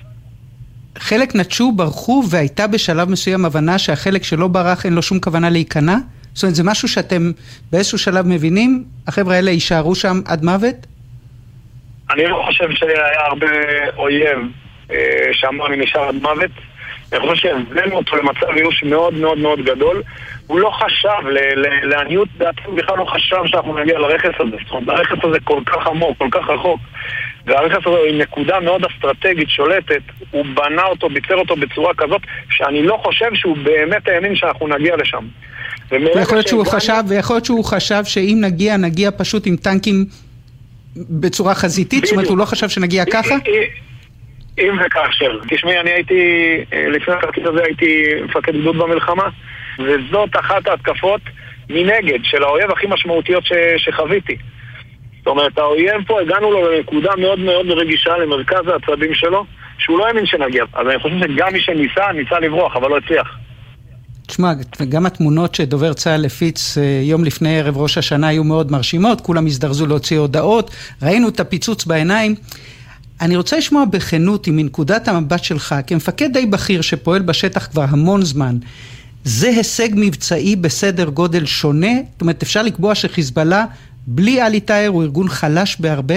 חלק נטשו, ברחו, והייתה בשלב מסוים הבנה שהחלק שלא ברח אין לו שום כוונה להיכנע? זאת אומרת, זה משהו שאתם באיזשהו שלב מבינים? החבר'ה האלה יישארו שם עד מוות? אני לא חושב שהיה הרבה אויב שאמר אני נשאר עד מוות. אני חושב שהבאנו אותו למצב איוש מאוד מאוד מאוד גדול. הוא לא חשב, לעניות דעתי הוא בכלל לא חשב שאנחנו נגיע לרכס הזה. זאת אומרת, הרכס הזה כל כך עמוק, כל כך רחוק. והרכס הזה היא נקודה מאוד אסטרטגית, שולטת. הוא בנה אותו, ביצר אותו בצורה כזאת, שאני לא חושב שהוא באמת האמין שאנחנו נגיע לשם. ויכול להיות שהוא חשב שאם נגיע פשוט עם טנקים בצורה חזיתית, זאת אומרת, הוא לא חשב שנגיע ככה? אם וכאשר. תשמעי, אני הייתי, לפני התפקיד הזה הייתי מפקד גדוד במלחמה, וזאת אחת ההתקפות מנגד של האויב הכי משמעותיות שחוויתי. זאת אומרת, האויב פה הגענו לו לנקודה מאוד מאוד רגישה למרכז העצבים שלו, שהוא לא האמין שנגיע. אז אני חושב שגם מי ניסה לברוח, אבל לא הצליח. תשמע, גם התמונות שדובר צה"ל הפיץ יום לפני ערב ראש השנה היו מאוד מרשימות, כולם הזדרזו להוציא הודעות, ראינו את הפיצוץ בעיניים. אני רוצה לשמוע בכנות עם מנקודת המבט שלך, כמפקד די בכיר שפועל בשטח כבר המון זמן, זה הישג מבצעי בסדר גודל שונה? זאת אומרת, אפשר לקבוע שחיזבאללה בלי עלי טאהר הוא ארגון חלש בהרבה?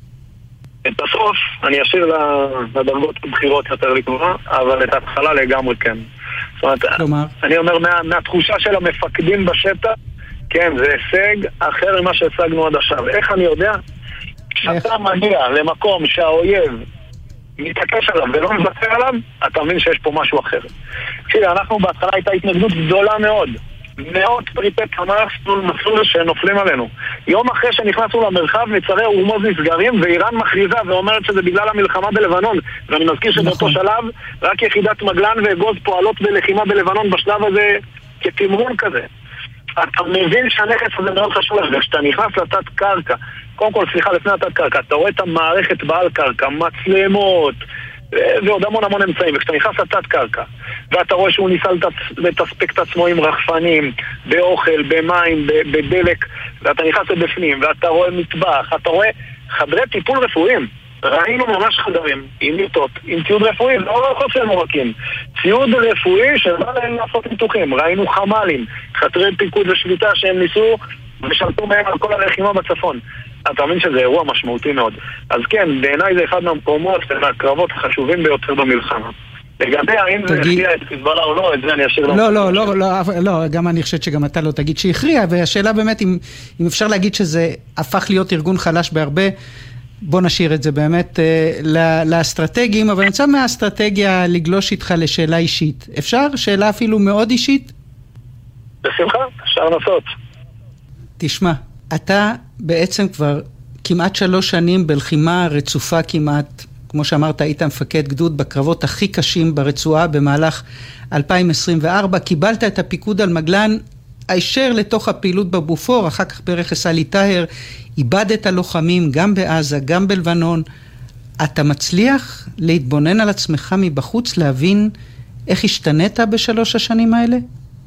בסוף אני אשאיר לדרגות בחירות יותר לקבוע, אבל את ההתחלה לגמרי כן. זאת אומרת, אני אומר מהתחושה של המפקדים בשטח, כן, זה הישג אחר ממה שהשגנו עד עכשיו. איך אני יודע? כשאתה מגיע למקום שהאויב מתעקש עליו ולא מבצע עליו, אתה מבין שיש פה משהו אחר. כשאלה, אנחנו בהתחלה הייתה התנגדות גדולה מאוד. מאות פריטי קמ"ח מסלול שנופלים עלינו. יום אחרי שנכנסנו למרחב, מצרי הורמוז נסגרים, ואיראן מכריזה ואומרת שזה בגלל המלחמה בלבנון. ואני מזכיר שבאותו שלב, רק יחידת מגלן ואגוז פועלות בלחימה בלבנון בשלב הזה כתמרון כזה. אתה מבין שהנכס הזה מאוד חשוב, וכשאתה נכנס לתת קרקע, קודם כל, לפני התת קרקע, אתה רואה את המערכת בעל קרקע, מצלמות, ועוד המון אמצעים, וכשאתה נכנס לתת קרקע, ואתה רואה שהוא ניסה לתספק את עצמו עם רחפנים, באוכל, במים, בדלק, ואתה נכנס לבפנים, ואתה רואה מטבח, אתה רואה חדרי טיפול רפואיים. ראינו ממש חדרים, עם מיטות, עם ציוד רפואי, לא חוסר מורקים, ציוד רפואי שבא להם לעשות ניתוחים. ראינו חמלים, חדרי פיקוד ושביתה שהם ניסו ושלטו מהם על כל הלחימה בצפון. אתה מבין שזה אירוע משמעותי מאוד. אז כן, בעיניי זה אחד מהמקומות ומהקרבות החשובים ביותר במלחמה. לגבי האם זה הכריע את חיזבאללה או לא, את זה אני אשאיר לא, גם אני חושבת שגם אתה לא תגיד שהכריע, והשאלה באמת אם אפשר להגיד שזה הפך להיות ארגון חלש בהרבה, בוא נשאיר את זה באמת לאסטרטגיים, אבל אני רוצה מהאסטרטגיה לגלוש איתך לשאלה אישית. אפשר? שאלה אפילו מאוד אישית? בשמחה, אפשר לנסות. תשמע, אתה בעצם כבר כמעט 3 שנים בלחימה רצופה כמעט, כמו שאמרת, היית מפקד גדוד בקרבות הכי קשים ברצועה במהלך 2024, קיבלת את הפיקוד על מגלן הישר לתוך הפעילות בבופור, אחר כך ברכס עלי טאהר, איבדת לוחמים גם בעזה, גם בלבנון. אתה מצליח להתבונן על עצמך מבחוץ, להבין איך השתנית ב3 השנים האלה?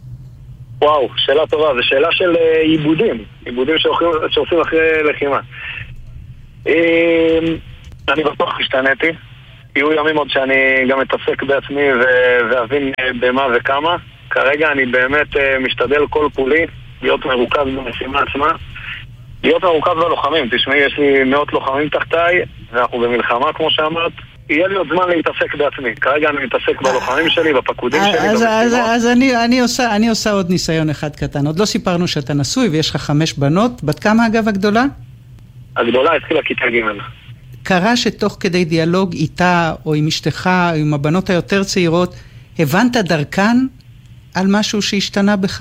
וואו, שאלה טובה, זו שאלה של עיבודים שעושים אחרי לחימה. אני בטוח השתניתי, יהיו ימים עוד שאני גם אתעסק בעצמי ואבין במה וכמה. כרגע אני באמת משתדל כל כולי להיות מרוכז במשימה עצמה, להיות מרוכז בלוחמים. תשמעי, יש לי מאות לוחמים תחתיי, ואנחנו במלחמה כמו שאמרת. יהיה לי עוד זמן להתעסק בעצמי. כרגע אני מתעסק בלוחמים שלי, בפקודים שלי. אז אני עושה עוד ניסיון אחד קטן. עוד לא סיפרנו שאתה נשוי ויש לך 5 בנות. בת כמה אגב הגדולה? הגדולה התחילה כיתה ג'. קרה שתוך כדי דיאלוג איתה, או עם אשתך, או עם הבנות היותר צעירות, הבנת דרכן על משהו שהשתנה בך?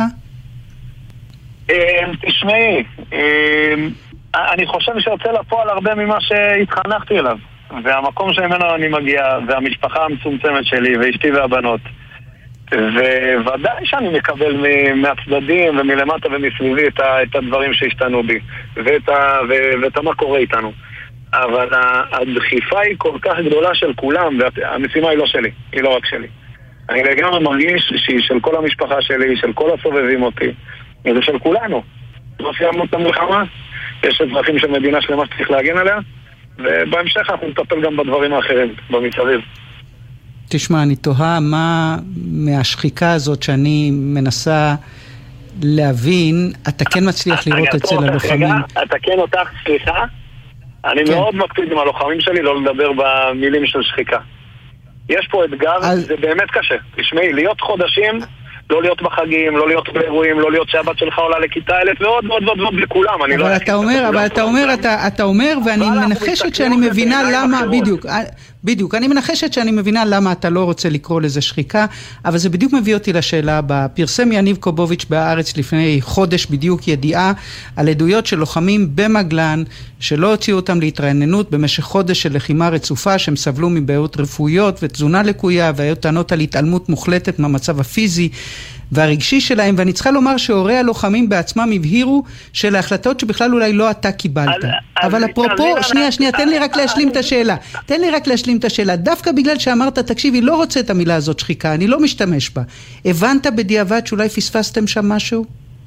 תשמעי, אני חושב שיוצא לפועל הרבה ממה שהתחנכתי אליו. והמקום שממנו אני מגיע, והמשפחה המצומצמת שלי, ואשתי והבנות. וודאי שאני מקבל מהצדדים ומלמטה ומסביבי את הדברים שהשתנו בי, ואת מה קורה איתנו. אבל הדחיפה היא כל כך גדולה של כולם, והמשימה היא לא שלי, היא לא רק שלי. אני לגמרי מרגיש שהיא של כל המשפחה שלי, של כל הסובבים אותי, וזה של כולנו. לא סיימנו את המלחמה, יש אזרחים של מדינה שלמה שצריך להגן עליה, ובהמשך אנחנו נטפל גם בדברים האחרים, במסביב. תשמע, אני תוהה מה מהשחיקה הזאת שאני מנסה להבין, אתה כן מצליח לראות אצל הלוחמים. אתה כן אותך, סליחה? אני מאוד מקפיד עם הלוחמים שלי לא לדבר במילים של שחיקה. יש פה אתגר, זה באמת קשה. תשמעי, להיות חודשים, לא להיות בחגים, לא להיות באירועים, לא להיות שהבת שלך עולה לכיתה א' ועוד ועוד ועוד לכולם. אבל אתה אומר, ואני מנחשת שאני מבינה למה, בדיוק, אני מנחשת שאני מבינה למה אתה לא רוצה לקרוא לזה שחיקה, אבל זה בדיוק מביא אותי לשאלה הבאה. פרסם יניב קובוביץ' בהארץ לפני חודש בדיוק ידיעה על עדויות של לוחמים במגלן, שלא הוציאו אותם להתרעננות במשך חודש של לחימה רצופה, שהם סבלו מבעיות רפואיות ותזונה לקויה, והיו טענות על התעלמות מוחלטת מהמצב הפיזי והרגשי שלהם, ואני צריכה לומר שהורי הלוחמים בעצמם הבהירו של ההחלטות שבכלל אולי לא אתה קיבלת. אבל אפרופו, שנייה, תן לי רק להשלים את השאלה. דווקא בגלל שאמרת, תקשיבי, לא רוצה את המילה הזאת שחיקה, אני לא משתמש בה. הבנת בדיעבד שאולי פספסתם שם משהו?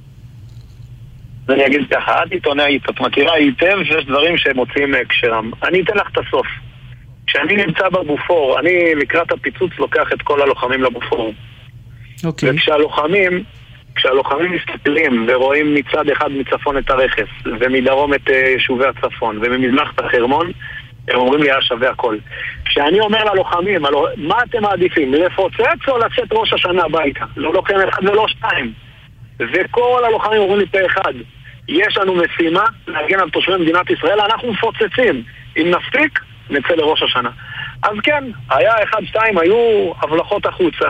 אני אגיד ככה, את עיתונאית, את מכירה היטב שיש דברים שהם מוצאים מהקשרם. אני אתן לך את הסוף. כשאני נמצא בבופור, אני לקראת הפיצוץ לוקח את כל הלוחמים לבופור. וכשהלוחמים מסתכלים ורואים מצד אחד מצפון את הרכס ומדרום את יישובי הצפון וממזרח את החרמון, הם אומרים לי היה שווה הכל. כשאני אומר ללוחמים, מה אתם מעדיפים? לפוצץ או לצאת ראש השנה הביתה? לא לוחם אחד ולא שתיים. וכל הלוחמים אומרים לי פה אחד, יש לנו משימה להגן על תושבי מדינת ישראל, אנחנו מפוצצים. אם נספיק, נצא לראש השנה. אז כן, היה 1-2, היו הבלחות החוצה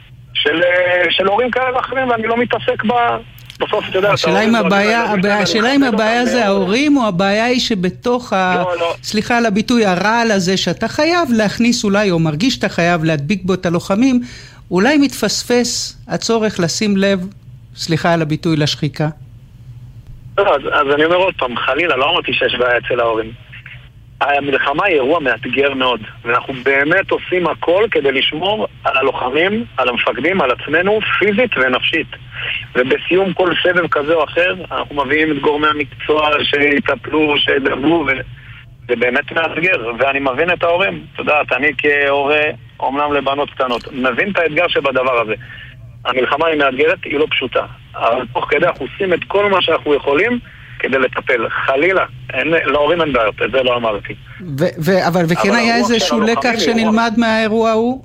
של הורים כאלה ואחרים, ואני לא מתעסק בסוף, אתה יודע, השאלה אם הבעיה זה ההורים, או הבעיה היא שבתוך סליחה על הביטוי, הרעל הזה שאתה חייב להכניס אולי, או מרגיש שאתה חייב להדביק בו את הלוחמים, אולי מתפספס הצורך לשים לב, סליחה על הביטוי, לשחיקה? אז אני אומר עוד פעם, חלילה, לא אמרתי שיש בעיה אצל ההורים. המלחמה היא אירוע מאתגר מאוד, ואנחנו באמת עושים הכל כדי לשמור על הלוחמים, על המפקדים, על עצמנו, פיזית ונפשית. ובסיום כל סבב כזה או אחר, אנחנו מביאים את גורמי המקצוע שיטפלו, שידברו, וזה באמת מאתגר. ואני מבין את ההורים. אתה יודעת, אני כהורה, אומנם לבנות קטנות, מבין את האתגר שבדבר הזה. המלחמה היא מאתגרת, היא לא פשוטה. אבל תוך כדי אנחנו עושים את כל מה שאנחנו יכולים, כדי לטפל. חלילה, להורים אין בעיות, את זה לא אמרתי. וכן היה איזשהו לקח שנלמד מהאירוע ההוא?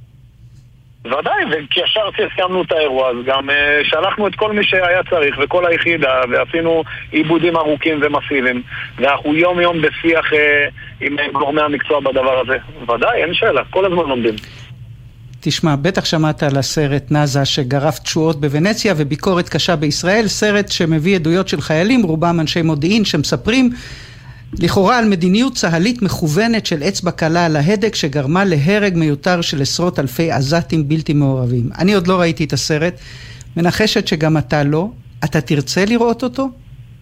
ודאי, וכישר סיימנו את האירוע, אז גם שלחנו את כל מי שהיה צריך, וכל היחידה, ועשינו עיבודים ארוכים ומסיביים, ואנחנו יום יום בשיח עם גורמי המקצוע בדבר הזה. ודאי, אין שאלה, כל הזמן לומדים. תשמע, בטח שמעת על הסרט נאזה שגרף תשואות בוונציה וביקורת קשה בישראל, סרט שמביא עדויות של חיילים, רובם אנשי מודיעין, שמספרים לכאורה על מדיניות צהלית מכוונת של אצבע קלה על ההדק שגרמה להרג מיותר של עשרות אלפי עזתים בלתי מעורבים. אני עוד לא ראיתי את הסרט, מנחשת שגם אתה לא. אתה תרצה לראות אותו?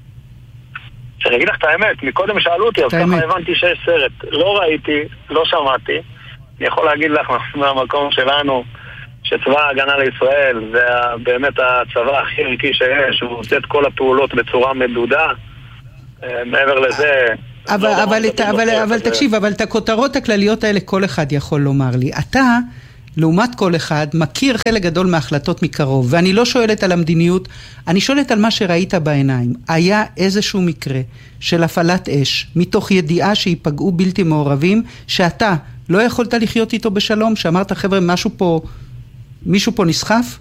שאני אגיד לך את האמת, מקודם שאלו אותי, אז ככה הבנתי שיש סרט. לא ראיתי, לא שמעתי. אני יכול להגיד לך מהמקום שלנו שצבא ההגנה לישראל זה באמת הצבא הכי ערכי שיש, הוא עושה את כל הפעולות בצורה מדודה. מעבר לזה אבל תקשיב, אבל את הכותרות הכלליות האלה כל אחד יכול לומר לי. אתה, לעומת כל אחד, מכיר חלק גדול מההחלטות מקרוב, ואני לא שואלת על המדיניות, אני שואלת על מה שראית בעיניים. היה איזשהו מקרה של הפעלת אש מתוך ידיעה שיפגעו בלתי מעורבים, שאתה לא יכולת לחיות איתו בשלום, שאמרת חבר'ה מישהו פה נסחף?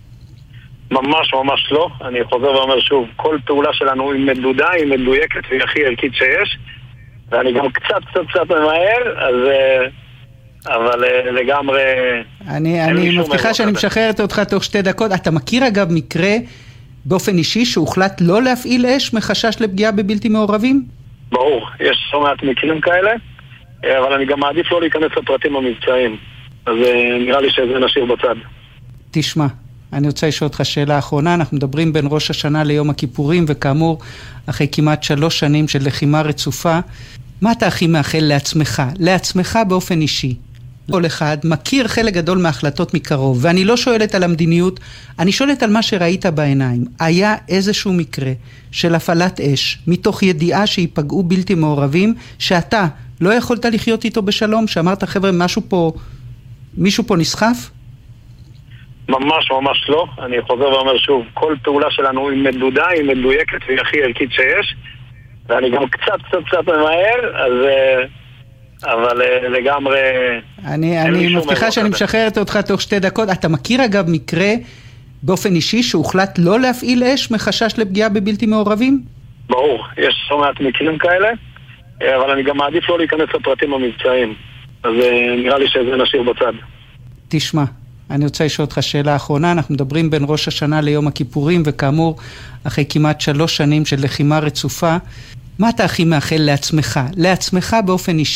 ממש לא. אני חוזר ואומר שוב, כל פעולה שלנו היא מדודה, היא מדויקת והיא הכי ערכית שיש, ואני גם קצת ממהר, אז... אבל לגמרי... אני מבטיחה שאני משחררת אותך תוך 2 דקות. אתה מכיר אגב מקרה באופן אישי שהוחלט לא להפעיל אש מחשש לפגיעה בבלתי מעורבים? ברור, יש לא מעט מקרים כאלה, אבל אני גם מעדיף לא להיכנס לפרטים המבצעיים. אז נראה לי שזה נשאיר בצד. תשמע, אני רוצה לשאול אותך שאלה אחרונה. אנחנו מדברים בין ראש השנה ליום הכיפורים, וכאמור, אחרי כמעט 3 שנים של לחימה רצופה, מה אתה הכי מאחל לעצמך באופן אישי? כל אחד מכיר חלק גדול מההחלטות מקרוב, ואני לא שואלת על המדיניות, אני שואלת על מה שראית בעיניים. היה איזשהו מקרה של הפעלת אש, מתוך ידיעה שיפגעו בלתי מעורבים, שאתה לא יכולת לחיות איתו בשלום, שאמרת חבר'ה, מישהו פה נסחף? ממש לא. אני חוזר ואומר שוב, כל פעולה שלנו היא מדודה, היא מדויקת והיא הכי ערכית שיש, ואני גם קצת ממהר, אז... אבל לגמרי... אני מבטיחה שאני משחררת אותך תוך 2 דקות. אתה מכיר אגב מקרה באופן אישי שהוחלט לא להפעיל אש מחשש לפגיעה בבלתי מעורבים? ברור, יש לא מעט מקרים כאלה, אבל אני גם מעדיף לא להיכנס לפרטים המבצעיים. אז נראה לי שזה נשאיר בצד. תשמע, אני רוצה לשאול אותך שאלה אחרונה. אנחנו מדברים בין ראש השנה ליום הכיפורים, וכאמור, אחרי כמעט 3 שנים של לחימה רצופה, מה אתה הכי מאחל לעצמך באופן אישי?